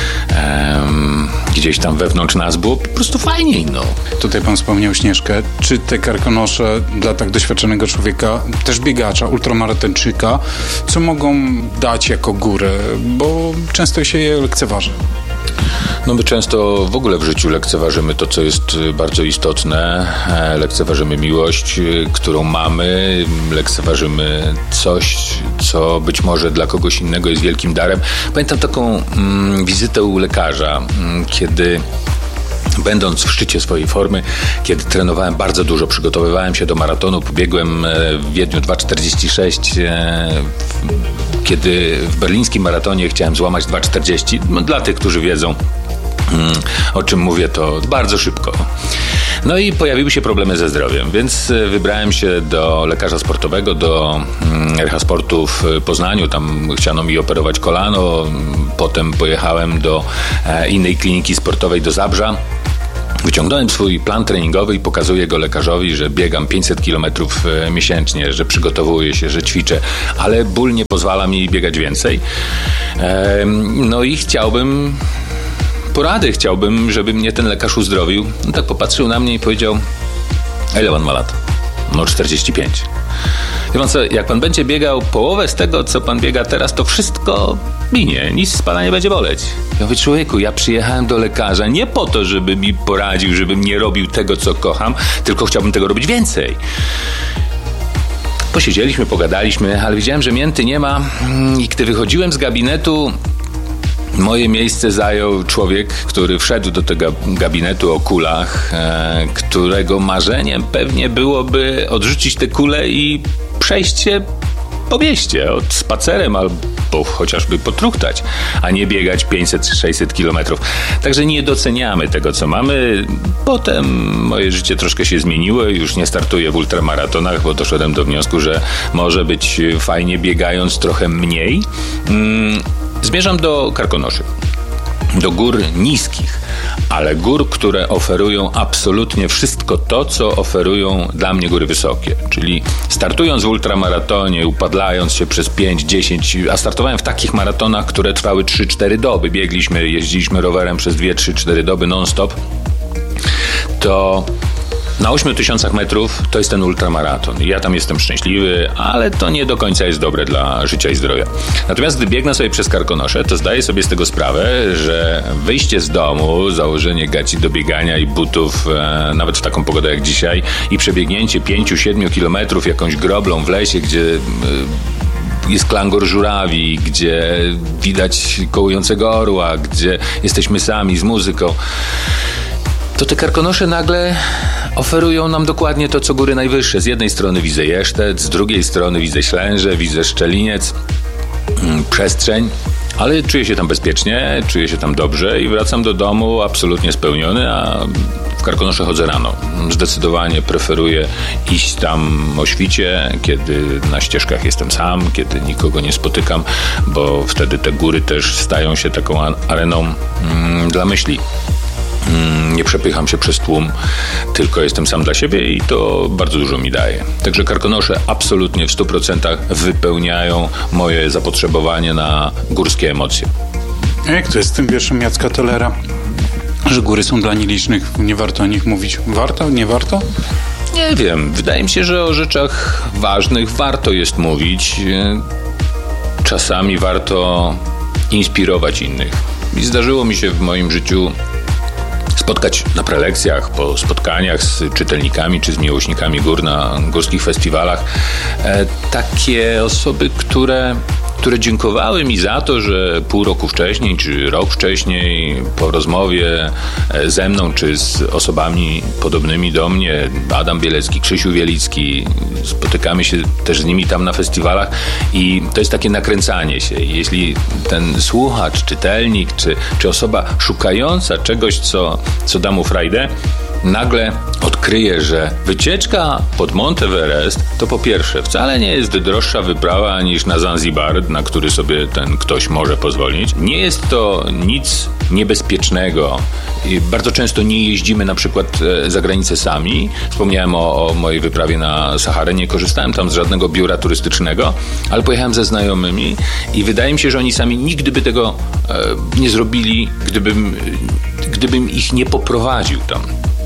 gdzieś tam wewnątrz nas było po prostu fajniej, no. Tutaj pan wspomniał Śnieżkę. Czy te karkonosze dla tak doświadczonego człowieka, też biegacza, ultramaratończyka, co mogą dać jako górę? Bo często się je lekceważy. No my często w ogóle w życiu lekceważymy to, co jest bardzo istotne. Lekceważymy miłość, którą mamy. Lekceważymy coś, co być może dla kogoś innego jest wielkim darem. Pamiętam taką wizytę u lekarza, kiedy będąc w szczycie swojej formy, kiedy trenowałem bardzo dużo, przygotowywałem się do maratonu, pobiegłem w Wiedniu 2,46, kiedy w berlińskim maratonie chciałem złamać 2,40. No, dla tych, którzy wiedzą, o czym mówię, to bardzo szybko. No i pojawiły się problemy ze zdrowiem, więc wybrałem się do lekarza sportowego, do Reha Sportu w Poznaniu. Tam chciano mi operować kolano. Potem pojechałem do innej kliniki sportowej do Zabrza. Wyciągnąłem swój plan treningowy i pokazuję go lekarzowi, że biegam 500 km miesięcznie, że przygotowuję się, że ćwiczę, ale ból nie pozwala mi biegać więcej. No i chciałbym, żeby mnie ten lekarz uzdrowił. No tak popatrzył na mnie i powiedział: a ile pan ma lat? No 45. Wie pan co, jak pan będzie biegał połowę z tego, co pan biega teraz, to wszystko minie, nic z pana nie będzie boleć. Ja mówię: człowieku, ja przyjechałem do lekarza nie po to, żeby mi poradził, żebym nie robił tego, co kocham, tylko chciałbym tego robić więcej. Posiedzieliśmy, pogadaliśmy, ale widziałem, że mięty nie ma i gdy wychodziłem z gabinetu, moje miejsce zajął człowiek, który wszedł do tego gabinetu o kulach, którego marzeniem pewnie byłoby odrzucić te kule i przejść się po mieście, spacerem albo chociażby potruchtać, a nie biegać 500-600 kilometrów. Także nie doceniamy tego, co mamy. Potem moje życie troszkę się zmieniło, już nie startuję w ultramaratonach, bo doszedłem do wniosku, że może być fajnie biegając trochę mniej. Zmierzam do Karkonoszy, do gór niskich, ale gór, które oferują absolutnie wszystko to, co oferują dla mnie góry wysokie. Czyli startując w ultramaratonie, upadlając się przez 5-10, a startowałem w takich maratonach, które trwały 3-4 doby. Jeździliśmy rowerem przez 2-3-4 doby non-stop. To na 8000 metrów to jest ten ultramaraton. Ja tam jestem szczęśliwy, ale to nie do końca jest dobre dla życia i zdrowia. Natomiast gdy biegnę sobie przez Karkonosze, to zdaję sobie z tego sprawę, że wyjście z domu, założenie gaci do biegania i butów, nawet w taką pogodę jak dzisiaj, i przebiegnięcie 5-7 kilometrów jakąś groblą w lesie, gdzie jest klangor żurawi, gdzie widać kołującego orła, gdzie jesteśmy sami z muzyką, to te Karkonosze nagle oferują nam dokładnie to, co góry najwyższe. Z jednej strony widzę Jesztet, z drugiej strony widzę Ślęże, widzę Szczeliniec, przestrzeń, ale czuję się tam bezpiecznie, czuję się tam dobrze i wracam do domu absolutnie spełniony, a w Karkonosze chodzę rano. Zdecydowanie preferuję iść tam o świcie, kiedy na ścieżkach jestem sam, kiedy nikogo nie spotykam, bo wtedy te góry też stają się taką areną dla myśli. Nie przepycham się przez tłum, tylko jestem sam dla siebie i to bardzo dużo mi daje. Także Karkonosze absolutnie w 100% wypełniają moje zapotrzebowanie na górskie emocje. A jak to jest z tym wierszem Jacka Tellera, że góry są dla nielicznych, nie warto o nich mówić? Warto? Nie warto? Nie wiem. Wydaje mi się, że o rzeczach ważnych warto jest mówić. Czasami warto inspirować innych. I zdarzyło mi się w moim życiu spotkać na prelekcjach, po spotkaniach z czytelnikami czy z miłośnikami gór na górskich festiwalach takie osoby, które dziękowały mi za to, że pół roku wcześniej czy rok wcześniej po rozmowie ze mną czy z osobami podobnymi do mnie, Adam Bielecki, Krzysiu Wielicki, spotykamy się też z nimi tam na festiwalach i to jest takie nakręcanie się. Jeśli ten słuchacz, czytelnik czy osoba szukająca czegoś, co da mu frajdę, nagle odkryje, że wycieczka pod Mount Everest to po pierwsze wcale nie jest droższa wyprawa niż na Zanzibar, na który sobie ten ktoś może pozwolić. Nie jest to nic niebezpiecznego. I bardzo często nie jeździmy na przykład za granicę sami. Wspomniałem o mojej wyprawie na Saharę. Nie korzystałem tam z żadnego biura turystycznego, ale pojechałem ze znajomymi i wydaje mi się, że oni sami nigdy by tego nie zrobili, gdybym ich nie poprowadził tam.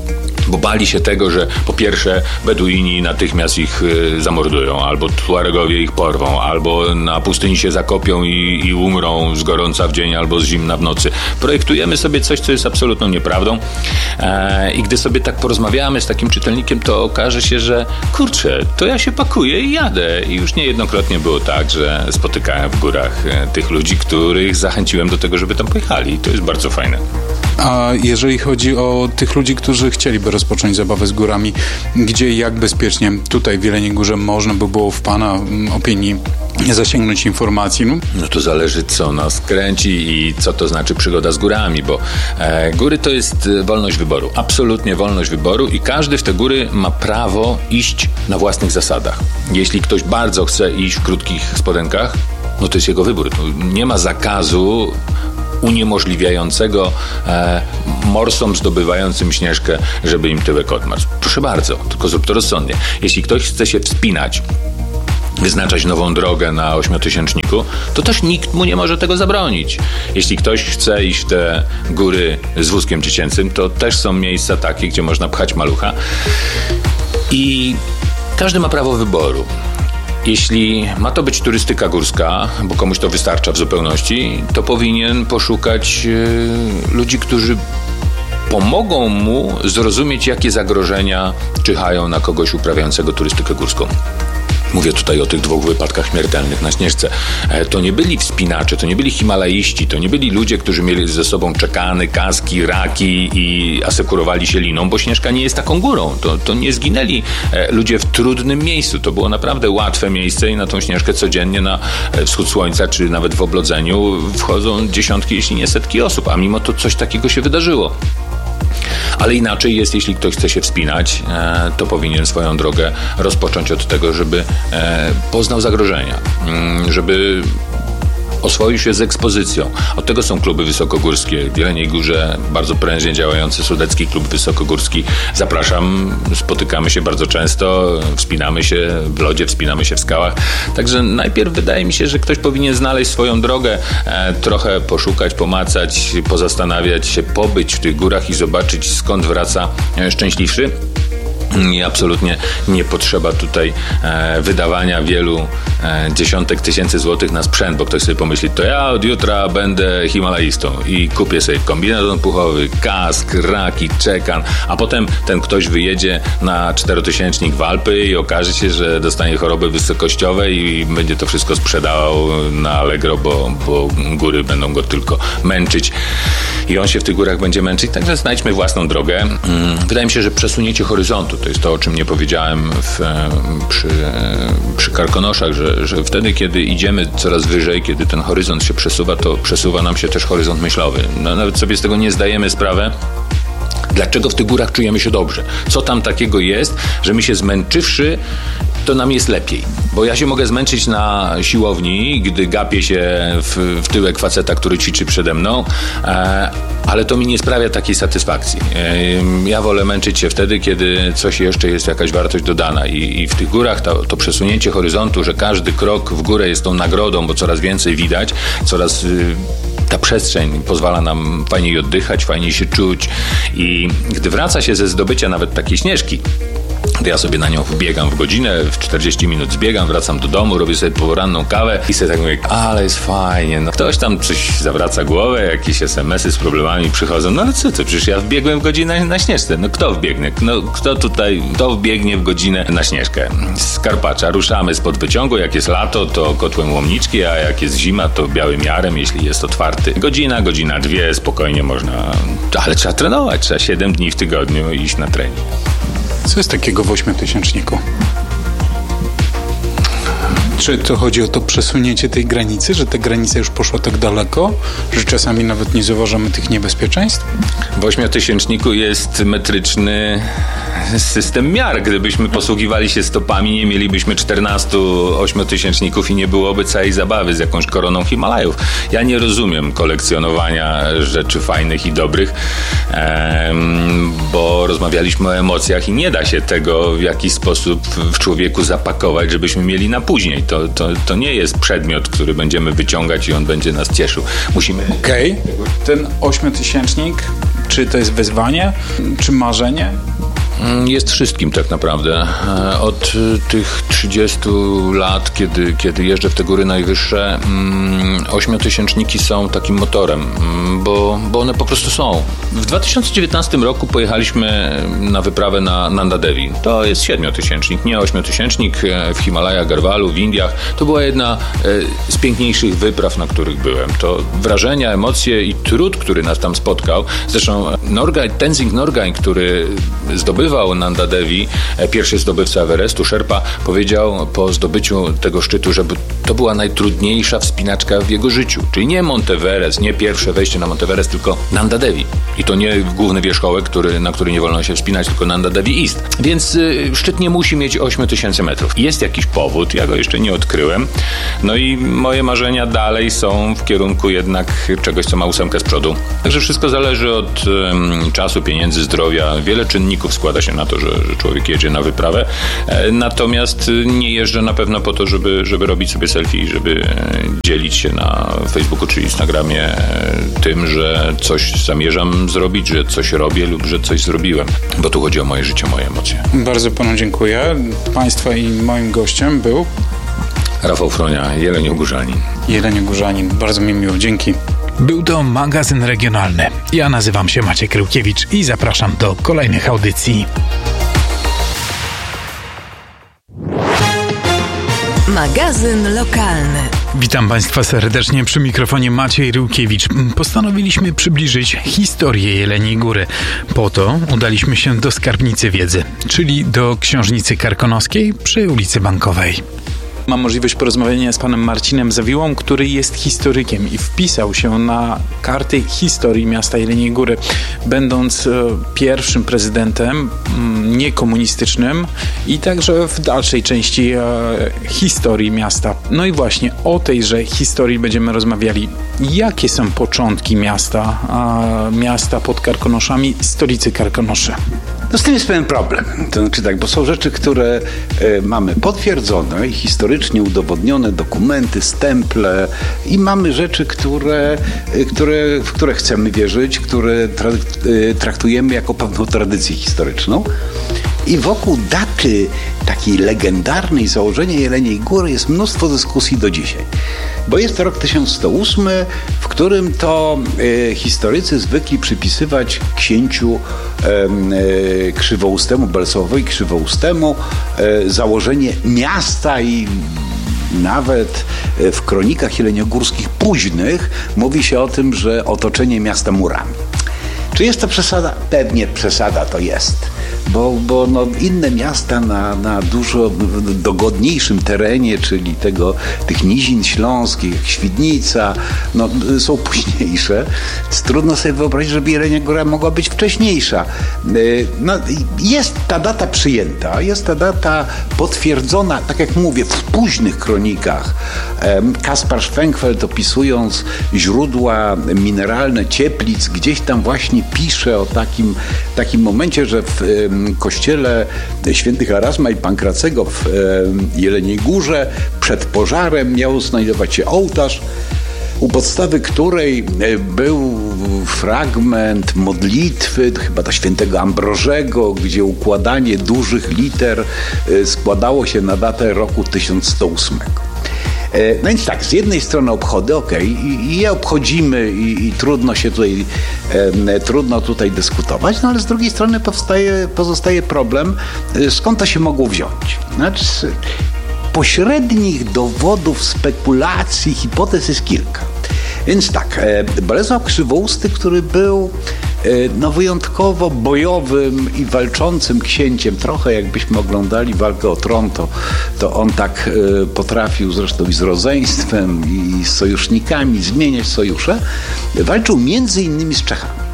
bo bali się tego, że po pierwsze Beduini natychmiast ich zamordują, albo Tuaregowie ich porwą, albo na pustyni się zakopią i umrą z gorąca w dzień albo z zimna w nocy. Projektujemy sobie coś, co jest absolutną nieprawdą i gdy sobie tak porozmawiamy z takim czytelnikiem, to okaże się, że kurczę, to ja się pakuję i jadę. I już niejednokrotnie było tak, że spotykałem w górach tych ludzi, których zachęciłem do tego, żeby tam pojechali. I to jest bardzo fajne. A jeżeli chodzi o tych ludzi, którzy chcieliby rozpocząć zabawę z górami, gdzie i jak bezpiecznie tutaj w Jeleniej Górze można by było w Pana opinii zasięgnąć informacji? No to zależy, co nas kręci i co to znaczy przygoda z górami, bo góry to jest wolność wyboru. Absolutnie wolność wyboru i każdy w te góry ma prawo iść na własnych zasadach. Jeśli ktoś bardzo chce iść w krótkich spodenkach, no to jest jego wybór. Nie ma zakazu uniemożliwiającego morsom zdobywającym Śnieżkę, żeby im tyłek odmarzł. Proszę bardzo, tylko zrób to rozsądnie. Jeśli ktoś chce się wspinać, wyznaczać nową drogę na 8-tysięczniku, to też nikt mu nie może tego zabronić. Jeśli ktoś chce iść w te góry z wózkiem dziecięcym, to też są miejsca takie, gdzie można pchać malucha. I każdy ma prawo wyboru. Jeśli ma to być turystyka górska, bo komuś to wystarcza w zupełności, to powinien poszukać ludzi, którzy pomogą mu zrozumieć, jakie zagrożenia czyhają na kogoś uprawiającego turystykę górską. Mówię tutaj o tych 2 wypadkach śmiertelnych na Śnieżce. To nie byli wspinacze, to nie byli himalaiści, to nie byli ludzie, którzy mieli ze sobą czekany, kaski, raki i asekurowali się liną, bo Śnieżka nie jest taką górą. To nie zginęli ludzie w trudnym miejscu. To było naprawdę łatwe miejsce i na tą Śnieżkę codziennie na wschód słońca, czy nawet w oblodzeniu wchodzą dziesiątki, jeśli nie setki osób, a mimo to coś takiego się wydarzyło. Ale inaczej jest, jeśli ktoś chce się wspinać, to powinien swoją drogę rozpocząć od tego, żeby poznał zagrożenia, żeby oswoił się z ekspozycją. Od tego są kluby wysokogórskie. W Jeleniej Górze bardzo prężnie działający Sudecki Klub Wysokogórski. Zapraszam, spotykamy się bardzo często, wspinamy się w lodzie, wspinamy się w skałach. Także najpierw wydaje mi się, że ktoś powinien znaleźć swoją drogę, trochę poszukać, pomacać, pozastanawiać się, pobyć w tych górach i zobaczyć, skąd wraca szczęśliwszy. I absolutnie nie potrzeba tutaj wydawania wielu dziesiątek tysięcy złotych na sprzęt, bo ktoś sobie pomyśli, to ja od jutra będę himalaistą i kupię sobie kombinezon puchowy, kask, raki, czekan, a potem ten ktoś wyjedzie na 4-tysięcznik w Alpy i okaże się, że dostanie choroby wysokościowe i będzie to wszystko sprzedawał na Allegro, bo góry będą go tylko męczyć i on się w tych górach będzie męczyć. Także znajdźmy własną drogę. Wydaje mi się, że przesunięcie horyzontu to jest to, o czym nie powiedziałem przy Karkonoszach, że wtedy, kiedy idziemy coraz wyżej, kiedy ten horyzont się przesuwa, to przesuwa nam się też horyzont myślowy. No, nawet sobie z tego nie zdajemy sprawy, dlaczego w tych górach czujemy się dobrze. Co tam takiego jest, że my się zmęczywszy, to nam jest lepiej. Bo ja się mogę zmęczyć na siłowni, gdy gapię się w tyłek faceta, który ćwiczy przede mną, ale to mi nie sprawia takiej satysfakcji. Ja wolę męczyć się wtedy, kiedy coś jeszcze jest jakaś wartość dodana i w tych górach to przesunięcie horyzontu, że każdy krok w górę jest tą nagrodą, bo coraz więcej widać, coraz ta przestrzeń pozwala nam fajniej oddychać, fajniej się czuć i gdy wraca się ze zdobycia nawet takiej Śnieżki, gdy ja sobie na nią wbiegam w godzinę, w 40 minut zbiegam, wracam do domu, robię sobie poranną kawę i sobie tak mówię, ale jest fajnie, no ktoś tam coś zawraca głowę, jakieś SMS-y z problemami przychodzą, no ale co to, przecież ja wbiegłem w godzinę na Śnieżce, no kto wbiegnie, no kto wbiegnie w godzinę na Śnieżkę? Z Karpacza ruszamy spod wyciągu, jak jest lato, to kotłem Łomniczki, a jak jest zima, to Białym Jarem, jeśli jest otwarty. Godzina, 2, spokojnie można, ale trzeba trenować, trzeba 7 dni w tygodniu iść na trening. Co jest takiego w 8-tysięczniku? Czy to chodzi o to przesunięcie tej granicy, że ta granica już poszła tak daleko, że czasami nawet nie zauważamy tych niebezpieczeństw? W 8-tysięczniku jest metryczny system miar. Gdybyśmy posługiwali się stopami, nie mielibyśmy 14 8-tysięczników i nie byłoby całej zabawy z jakąś koroną Himalajów. Ja nie rozumiem kolekcjonowania rzeczy fajnych i dobrych, bo rozmawialiśmy o emocjach i nie da się tego w jakiś sposób w człowieku zapakować, żebyśmy mieli na później. To nie jest przedmiot, który będziemy wyciągać i on będzie nas cieszył. Musimy... Okej. Ten 8-tysięcznik, czy to jest wyzwanie, czy marzenie? Jest wszystkim tak naprawdę. Od tych 30 lat, kiedy jeżdżę w te góry najwyższe, 8-tysięczniki są takim motorem, bo one po prostu są. W 2019 roku pojechaliśmy na wyprawę na Nanda Devi. To jest 7-tysięcznik, nie 8-tysięcznik w Himalajach, Garhwalu, w Indiach. To była jedna z piękniejszych wypraw, na których byłem. To wrażenia, emocje i trud, który nas tam spotkał. Zresztą Tenzing Norgay, który zdobywał Nanda Devi, pierwszy zdobywca Everestu, Sherpa, powiedział po zdobyciu tego szczytu, że to była najtrudniejsza wspinaczka w jego życiu. Czyli nie Monteverest, nie pierwsze wejście na Monteverest, tylko Nanda Devi. I to nie główny wierzchołek, na który nie wolno się wspinać, tylko Nanda Devi East. Więc szczyt nie musi mieć 8000 metrów. Jest jakiś powód, ja go jeszcze nie odkryłem. No i moje marzenia dalej są w kierunku jednak czegoś, co ma 8 z przodu. Także wszystko zależy od czasu, pieniędzy, zdrowia. Wiele czynników składa się na to, że człowiek jedzie na wyprawę. Natomiast nie jeżdżę na pewno po to, żeby robić sobie selfie i żeby dzielić się na Facebooku czy Instagramie tym, że coś zamierzam zrobić, że coś robię lub że coś zrobiłem. Bo tu chodzi o moje życie, moje emocje. Bardzo panu dziękuję. Państwa i moim gościem był Rafał Fronia, Jeleniogórzanin. Jeleniogórzanin. Bardzo mi miło. Dzięki. Był to magazyn regionalny. Ja nazywam się Maciek Ryłkiewicz i zapraszam do kolejnych audycji. Magazyn lokalny. Witam Państwa serdecznie, przy mikrofonie Maciej Ryłkiewicz. Postanowiliśmy przybliżyć historię Jeleniej Góry. Po to udaliśmy się do skarbnicy wiedzy, czyli do Książnicy Karkonoskiej przy ulicy Bankowej. Mam możliwość porozmawiania z panem Marcinem Zawiłą, który jest historykiem i wpisał się na karty historii miasta Jeleniej Góry, będąc pierwszym prezydentem niekomunistycznym i także w dalszej części historii miasta. No i właśnie o tejże historii będziemy rozmawiali. Jakie są początki miasta pod Karkonoszami, stolicy Karkonosze? No z tym jest pewien problem. To znaczy tak, bo są rzeczy, które mamy potwierdzone i historycznie udowodnione, dokumenty, stemple i mamy rzeczy, w które chcemy wierzyć, które traktujemy jako pewną tradycję historyczną. I wokół daty takiej legendarnej założenia Jeleniej Góry jest mnóstwo dyskusji do dzisiaj. Bo jest to rok 1108, w którym to historycy zwykli przypisywać księciu Krzywoustemu, Bolesławowi Krzywoustemu założenie miasta i nawet w kronikach jeleniogórskich późnych mówi się o tym, że otoczenie miasta murami. Czy jest to przesada? Pewnie przesada to jest. Bo inne miasta na dużo dogodniejszym terenie, czyli tych nizin śląskich, jak Świdnica, są późniejsze. Trudno sobie wyobrazić, żeby Jelenia Góra mogła być wcześniejsza. Jest ta data przyjęta, jest ta data potwierdzona, tak jak mówię, w późnych kronikach. Kaspar Schwenckfeld, opisując źródła mineralne Cieplic, gdzieś tam właśnie pisze o takim momencie, że w kościele świętych Erasma i Pankracego w Jeleniej Górze przed pożarem miał znajdować się ołtarz, u podstawy której był fragment modlitwy, chyba do świętego Ambrożego, gdzie układanie dużych liter składało się na datę roku 1108. No więc tak, z jednej strony obchody, i je obchodzimy i trudno tutaj dyskutować, no ale z drugiej strony pozostaje problem, skąd to się mogło wziąć. Znaczy, pośrednich dowodów, spekulacji, hipotez jest kilka. Więc tak, Bolesław Krzywousty, który był wyjątkowo bojowym i walczącym księciem, trochę jakbyśmy oglądali walkę o tron, to on tak potrafił zresztą i z rodzeństwem, i z sojusznikami zmieniać sojusze, walczył między innymi z Czechami.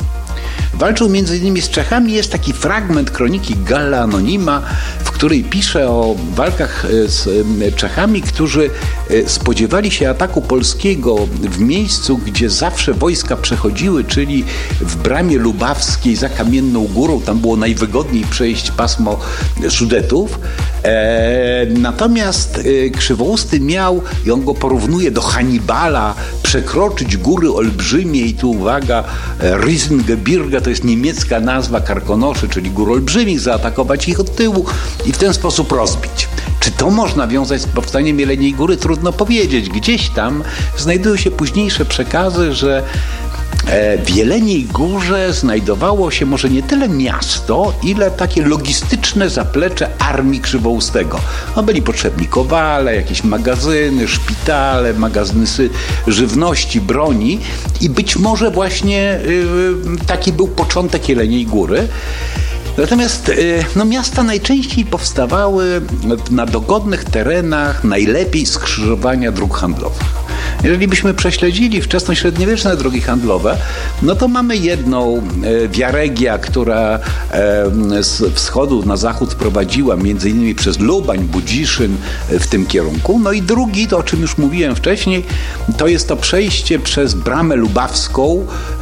Jest taki fragment kroniki Galla Anonima, w której pisze o walkach z Czechami, którzy spodziewali się ataku polskiego w miejscu, gdzie zawsze wojska przechodziły, czyli w Bramie Lubawskiej za Kamienną Górą. Tam było najwygodniej przejść pasmo Sudetów. Natomiast Krzywousty miał, i on go porównuje do Hannibala, przekroczyć góry olbrzymie i tu uwaga, Riesengebirge to jest niemiecka nazwa karkonoszy, czyli gór olbrzymich, zaatakować ich od tyłu i w ten sposób rozbić. Czy to można wiązać z powstaniem Jeleniej Góry? Trudno powiedzieć. Gdzieś tam znajdują się późniejsze przekazy, że w Jeleniej Górze znajdowało się może nie tyle miasto, ile takie logistyczne zaplecze armii Krzywoustego. Byli potrzebni kowale, jakieś magazyny, szpitale, magazyny żywności, broni i być może właśnie taki był początek Jeleniej Góry. Natomiast miasta najczęściej powstawały na dogodnych terenach, najlepiej skrzyżowania dróg handlowych. Jeżeli byśmy prześledzili wczesnośredniowieczne drogi handlowe, to mamy jedną, Viaregia, która z wschodu na zachód prowadziła między innymi przez Lubań, Budziszyn w tym kierunku. No i drugi, to o czym już mówiłem wcześniej, to jest to przejście przez Bramę Lubawską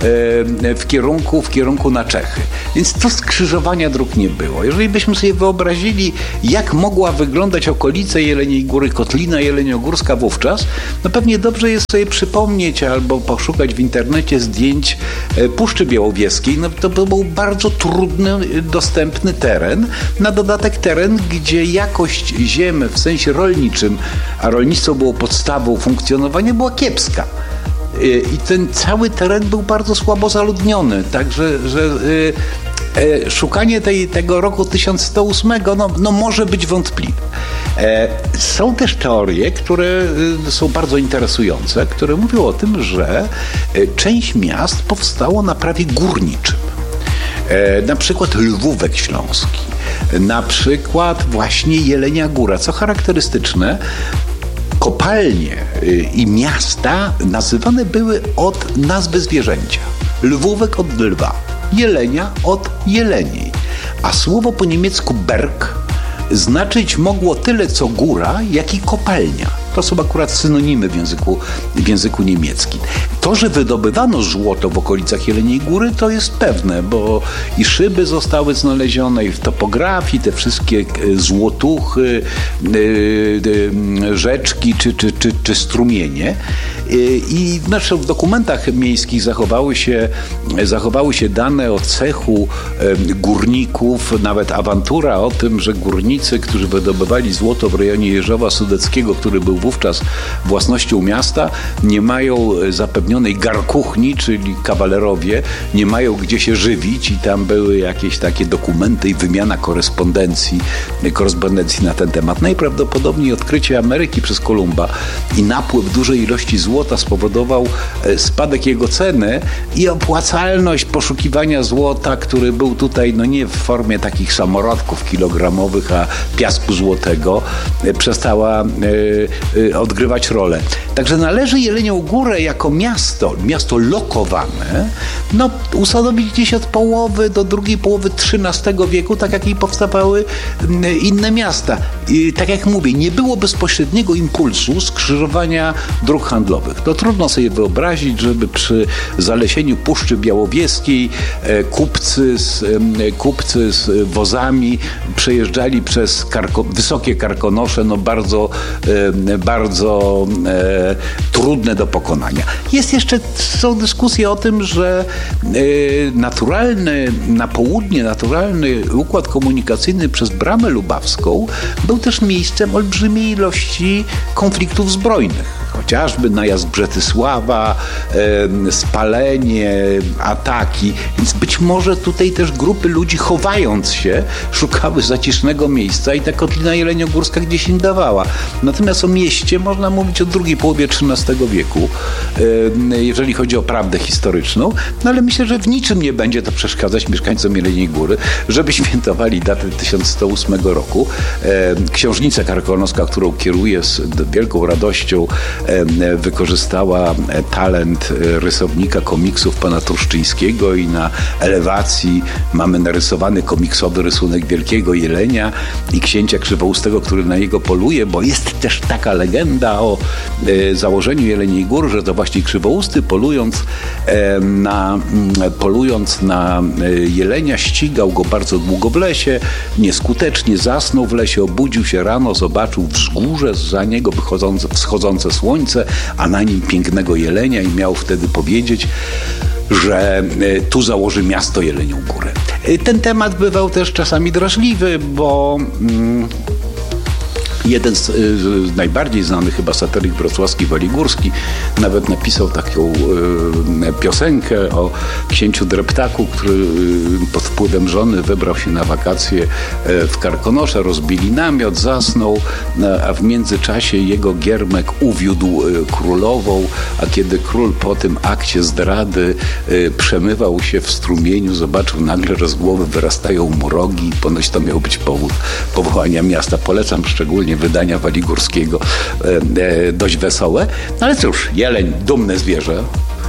w kierunku na Czechy. Więc to skrzyżowania dróg nie było. Jeżeli byśmy sobie wyobrazili, jak mogła wyglądać okolice Jeleniej Góry, Kotlina Jeleniogórska wówczas, pewnie dobrze jest sobie przypomnieć albo poszukać w internecie zdjęć Puszczy Białowieskiej. To był bardzo trudny, dostępny teren. Na dodatek teren, gdzie jakość ziem w sensie rolniczym, a rolnictwo było podstawą funkcjonowania, była kiepska. I ten cały teren był bardzo słabo zaludniony. Także szukanie tego roku 1108 może być wątpliwe. Są też teorie, które są bardzo interesujące, które mówią o tym, że część miast powstało na prawie górniczym. Na przykład Lwówek Śląski, na przykład właśnie Jelenia Góra. Co charakterystyczne, kopalnie i miasta nazywane były od nazwy zwierzęcia. Lwówek od lwa, Jelenia od jeleni. A słowo po niemiecku Berg znaczyć mogło tyle co góra, jak i kopalnia. To są akurat synonimy w języku niemieckim. To, że wydobywano złoto w okolicach Jeleniej Góry, to jest pewne, bo i szyby zostały znalezione, i w topografii te wszystkie złotuchy, rzeczki czy strumienie. I w dokumentach miejskich zachowały się dane o cechu górników, nawet awantura o tym, że górnicy, którzy wydobywali złoto w rejonie Jeżowa Sudeckiego, który był wówczas własnością miasta, nie mają zapewnionej garkuchni, czyli kawalerowie, nie mają gdzie się żywić i tam były jakieś takie dokumenty i wymiana korespondencji na ten temat. Najprawdopodobniej odkrycie Ameryki przez Kolumba i napływ dużej ilości złota spowodował spadek jego ceny i opłacalność poszukiwania złota, który był tutaj nie w formie takich samorodków kilogramowych, a piasku złotego, przestała odgrywać rolę. Także należy Jelenią Górę jako miasto lokowane, ustanowić gdzieś od połowy do drugiej połowy XIII wieku, tak jak i powstawały inne miasta. I tak jak mówię, nie było bezpośredniego impulsu skrzyżowania dróg handlowych. To trudno sobie wyobrazić, żeby przy zalesieniu Puszczy Białowieskiej kupcy z wozami przejeżdżali przez wysokie karkonosze, bardzo trudne do pokonania. Są dyskusje o tym, że na południe naturalny układ komunikacyjny przez Bramę Lubawską był też miejscem olbrzymiej ilości konfliktów zbrojnych. Chociażby najazd Brzetysława, spalenie, ataki. Więc być może tutaj też grupy ludzi, chowając się, szukały zacisznego miejsca i ta Kotlina Jeleniogórska gdzieś im dawała. Natomiast o mieście można mówić o drugiej połowie XIII wieku, jeżeli chodzi o prawdę historyczną. Ale myślę, że w niczym nie będzie to przeszkadzać mieszkańcom Jeleniej Góry, żeby świętowali datę 1108 roku. Książnica karkonoska, którą kieruję z wielką radością, wykorzystała talent rysownika komiksów pana Truszczyńskiego i na elewacji mamy narysowany komiksowy rysunek wielkiego jelenia i księcia Krzywoustego, który na niego poluje, bo jest też taka legenda o założeniu Jeleniej Góry, że to właśnie Krzywousty polując na jelenia, ścigał go bardzo długo w lesie, nieskutecznie zasnął w lesie, obudził się rano, zobaczył wzgórze, za niego wschodzące słońce, słońce, a na nim pięknego jelenia i miał wtedy powiedzieć, że tu założy miasto Jelenią Górę. Ten temat bywał też czasami drażliwy, bo jeden z najbardziej znanych chyba satyryk wrocławski, Waligórski, nawet napisał taką piosenkę o księciu Dreptaku, który pod wpływem żony wybrał się na wakacje w Karkonosze, rozbili namiot, zasnął, a w międzyczasie jego giermek uwiódł królową, a kiedy król po tym akcie zdrady przemywał się w strumieniu, zobaczył nagle, że z głowy wyrastają mu rogi. Ponoć to miał być powód powołania miasta. Polecam szczególnie wydania Waligórskiego, dość wesołe. No ale cóż, jeleń, dumne zwierzę.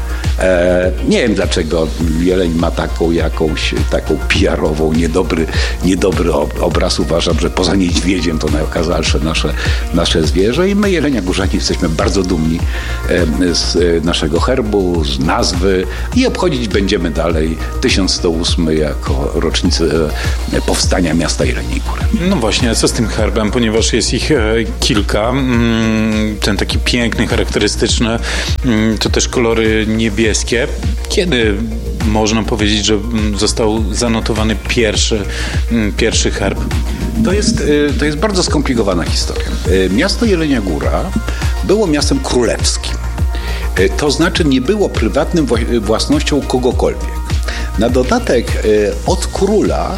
Nie wiem dlaczego jeleń ma taką PR-ową, niedobry obraz. Uważam, że poza niedźwiedziem to najokazalsze nasze zwierzę i my, jelenia górzanie, jesteśmy bardzo dumni z naszego herbu, z nazwy i obchodzić będziemy dalej 1108 jako rocznicę powstania miasta Jeleniej Góry. No właśnie, co z tym herbem, ponieważ jest ich kilka, ten taki piękny, charakterystyczny, to też kolory niebieskie. Kiedy można powiedzieć, że został zanotowany pierwszy herb? To jest bardzo skomplikowana historia. Miasto Jelenia Góra było miastem królewskim. To znaczy nie było prywatną własnością kogokolwiek. Na dodatek od króla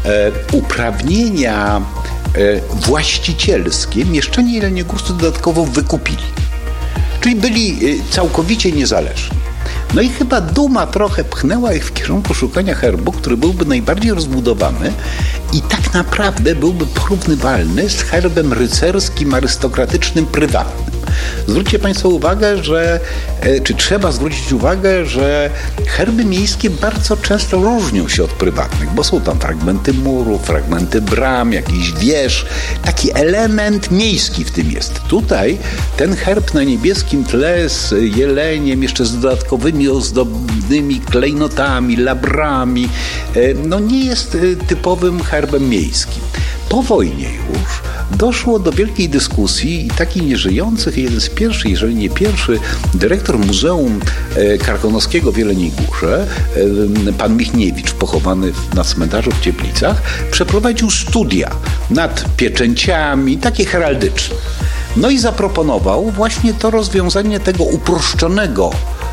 uprawnienia właścicielskie mieszczanie jeleniogórscy dodatkowo wykupili. Czyli byli całkowicie niezależni. No i chyba duma trochę pchnęła ich w kierunku szukania herbu, który byłby najbardziej rozbudowany i tak naprawdę byłby porównywalny z herbem rycerskim, arystokratycznym, prywatnym. Zwróćcie Państwo uwagę, czy trzeba zwrócić uwagę, że herby miejskie bardzo często różnią się od prywatnych, bo są tam fragmenty murów, fragmenty bram, jakiś wież. Taki element miejski w tym jest. Tutaj ten herb na niebieskim tle z jeleniem, jeszcze z dodatkowymi ozdobnymi klejnotami, labrami, no nie jest typowym herbem miejskim. Po wojnie już doszło do wielkiej dyskusji i taki nieżyjący, jeden z pierwszych, jeżeli nie pierwszy, dyrektor Muzeum Karkonoskiego w Jeleniej Górze, pan Michniewicz, pochowany na cmentarzu w Cieplicach, przeprowadził studia nad pieczęciami, takie heraldyczne. No i zaproponował właśnie to rozwiązanie tego uproszczonego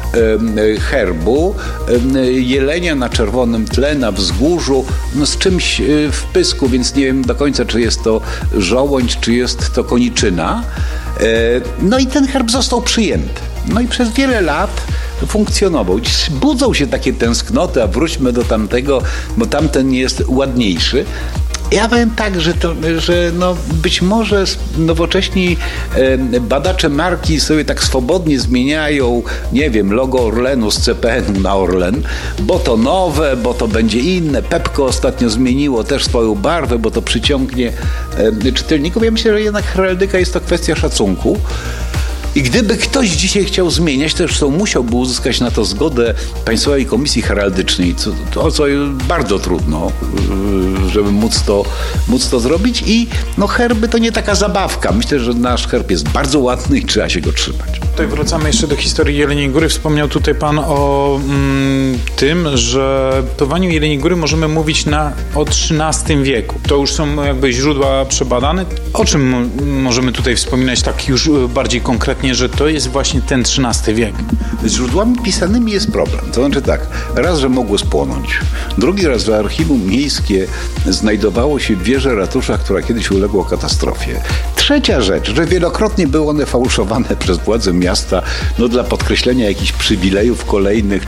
herbu, jelenia na czerwonym tle, na wzgórzu, no z czymś w pysku, więc nie wiem do końca, czy jest to żołądź, czy jest to koniczyna. No i ten herb został przyjęty. No i przez wiele lat funkcjonował. Budzą się takie tęsknoty, a wróćmy do tamtego, bo tamten jest ładniejszy. Ja powiem tak, że być może nowocześni badacze marki sobie tak swobodnie zmieniają, nie wiem, logo Orlenu z CPN-u na Orlen, bo to nowe, bo to będzie inne. Pepco ostatnio zmieniło też swoją barwę, bo to przyciągnie czytelników. Ja myślę, że jednak heraldyka jest to kwestia szacunku. I gdyby ktoś dzisiaj chciał zmieniać, to zresztą musiałby uzyskać na to zgodę Państwowej Komisji Heraldycznej, co bardzo trudno, żeby móc to zrobić. I herby to nie taka zabawka. Myślę, że nasz herb jest bardzo ładny i trzeba się go trzymać. Tutaj wracamy jeszcze do historii Jeleniej Góry. Wspomniał tutaj Pan o tym, że o towaniu Jeleniej Góry możemy mówić o XIII wieku. To już są jakby źródła przebadane. O czym możemy tutaj wspominać tak już bardziej konkretnie, że to jest właśnie ten XIII wiek? Z źródłami pisanymi jest problem. To znaczy tak, raz, że mogło spłonąć. Drugi raz, że archiwum miejskie znajdowało się w wieży ratusza, która kiedyś uległa katastrofie. Trzecia rzecz, że wielokrotnie były one fałszowane przez władze miasta dla podkreślenia jakichś przywilejów kolejnych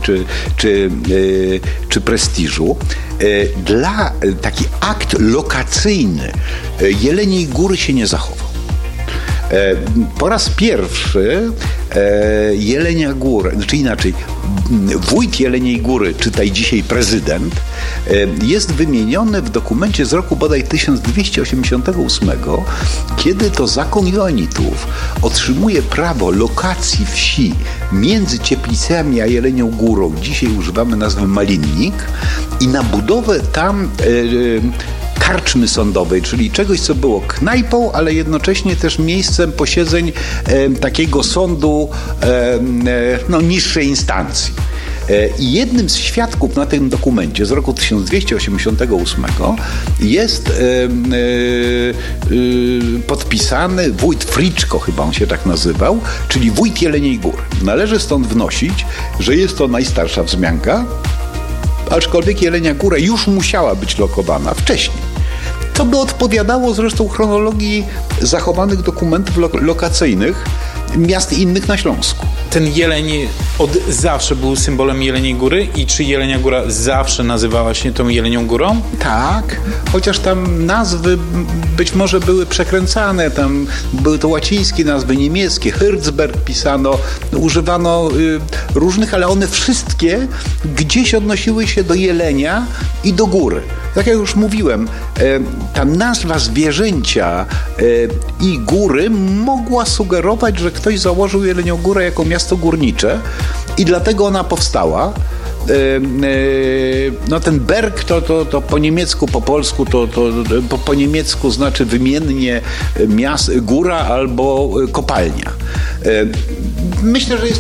czy prestiżu. Taki akt lokacyjny Jeleniej Góry się nie zachował. Po raz pierwszy Jelenia Góra, znaczy inaczej, wójt Jeleniej Góry, czytaj dzisiaj prezydent, jest wymieniony w dokumencie z roku bodaj 1288, kiedy to zakon Joannitów otrzymuje prawo lokacji wsi między Cieplicami a Jelenią Górą. Dzisiaj używamy nazwy Malinnik i na budowę tam karczmy sądowej, czyli czegoś, co było knajpą, ale jednocześnie też miejscem posiedzeń takiego sądu niższej instancji. I jednym z świadków na tym dokumencie z roku 1288 jest podpisany wójt Friczko, chyba on się tak nazywał, czyli wójt Jeleniej Góry. Należy stąd wnosić, że jest to najstarsza wzmianka, aczkolwiek Jelenia Góra już musiała być lokowana wcześniej. To by odpowiadało zresztą chronologii zachowanych dokumentów lokacyjnych miast innych na Śląsku. Ten jeleń od zawsze był symbolem Jeleniej Góry i czy Jelenia Góra zawsze nazywała się tą Jelenią Górą? Tak, chociaż tam nazwy być może były przekręcane, tam były to łacińskie nazwy, niemieckie, Herzberg pisano, używano różnych, ale one wszystkie gdzieś odnosiły się do jelenia i do góry. Tak jak już mówiłem, ta nazwa zwierzęcia i góry mogła sugerować, że ktoś założył Jelenią Górę jako miasto górnicze i dlatego ona powstała. Ten berg to po niemiecku, po polsku po niemiecku znaczy wymiennie góra albo kopalnia. Myślę, że jest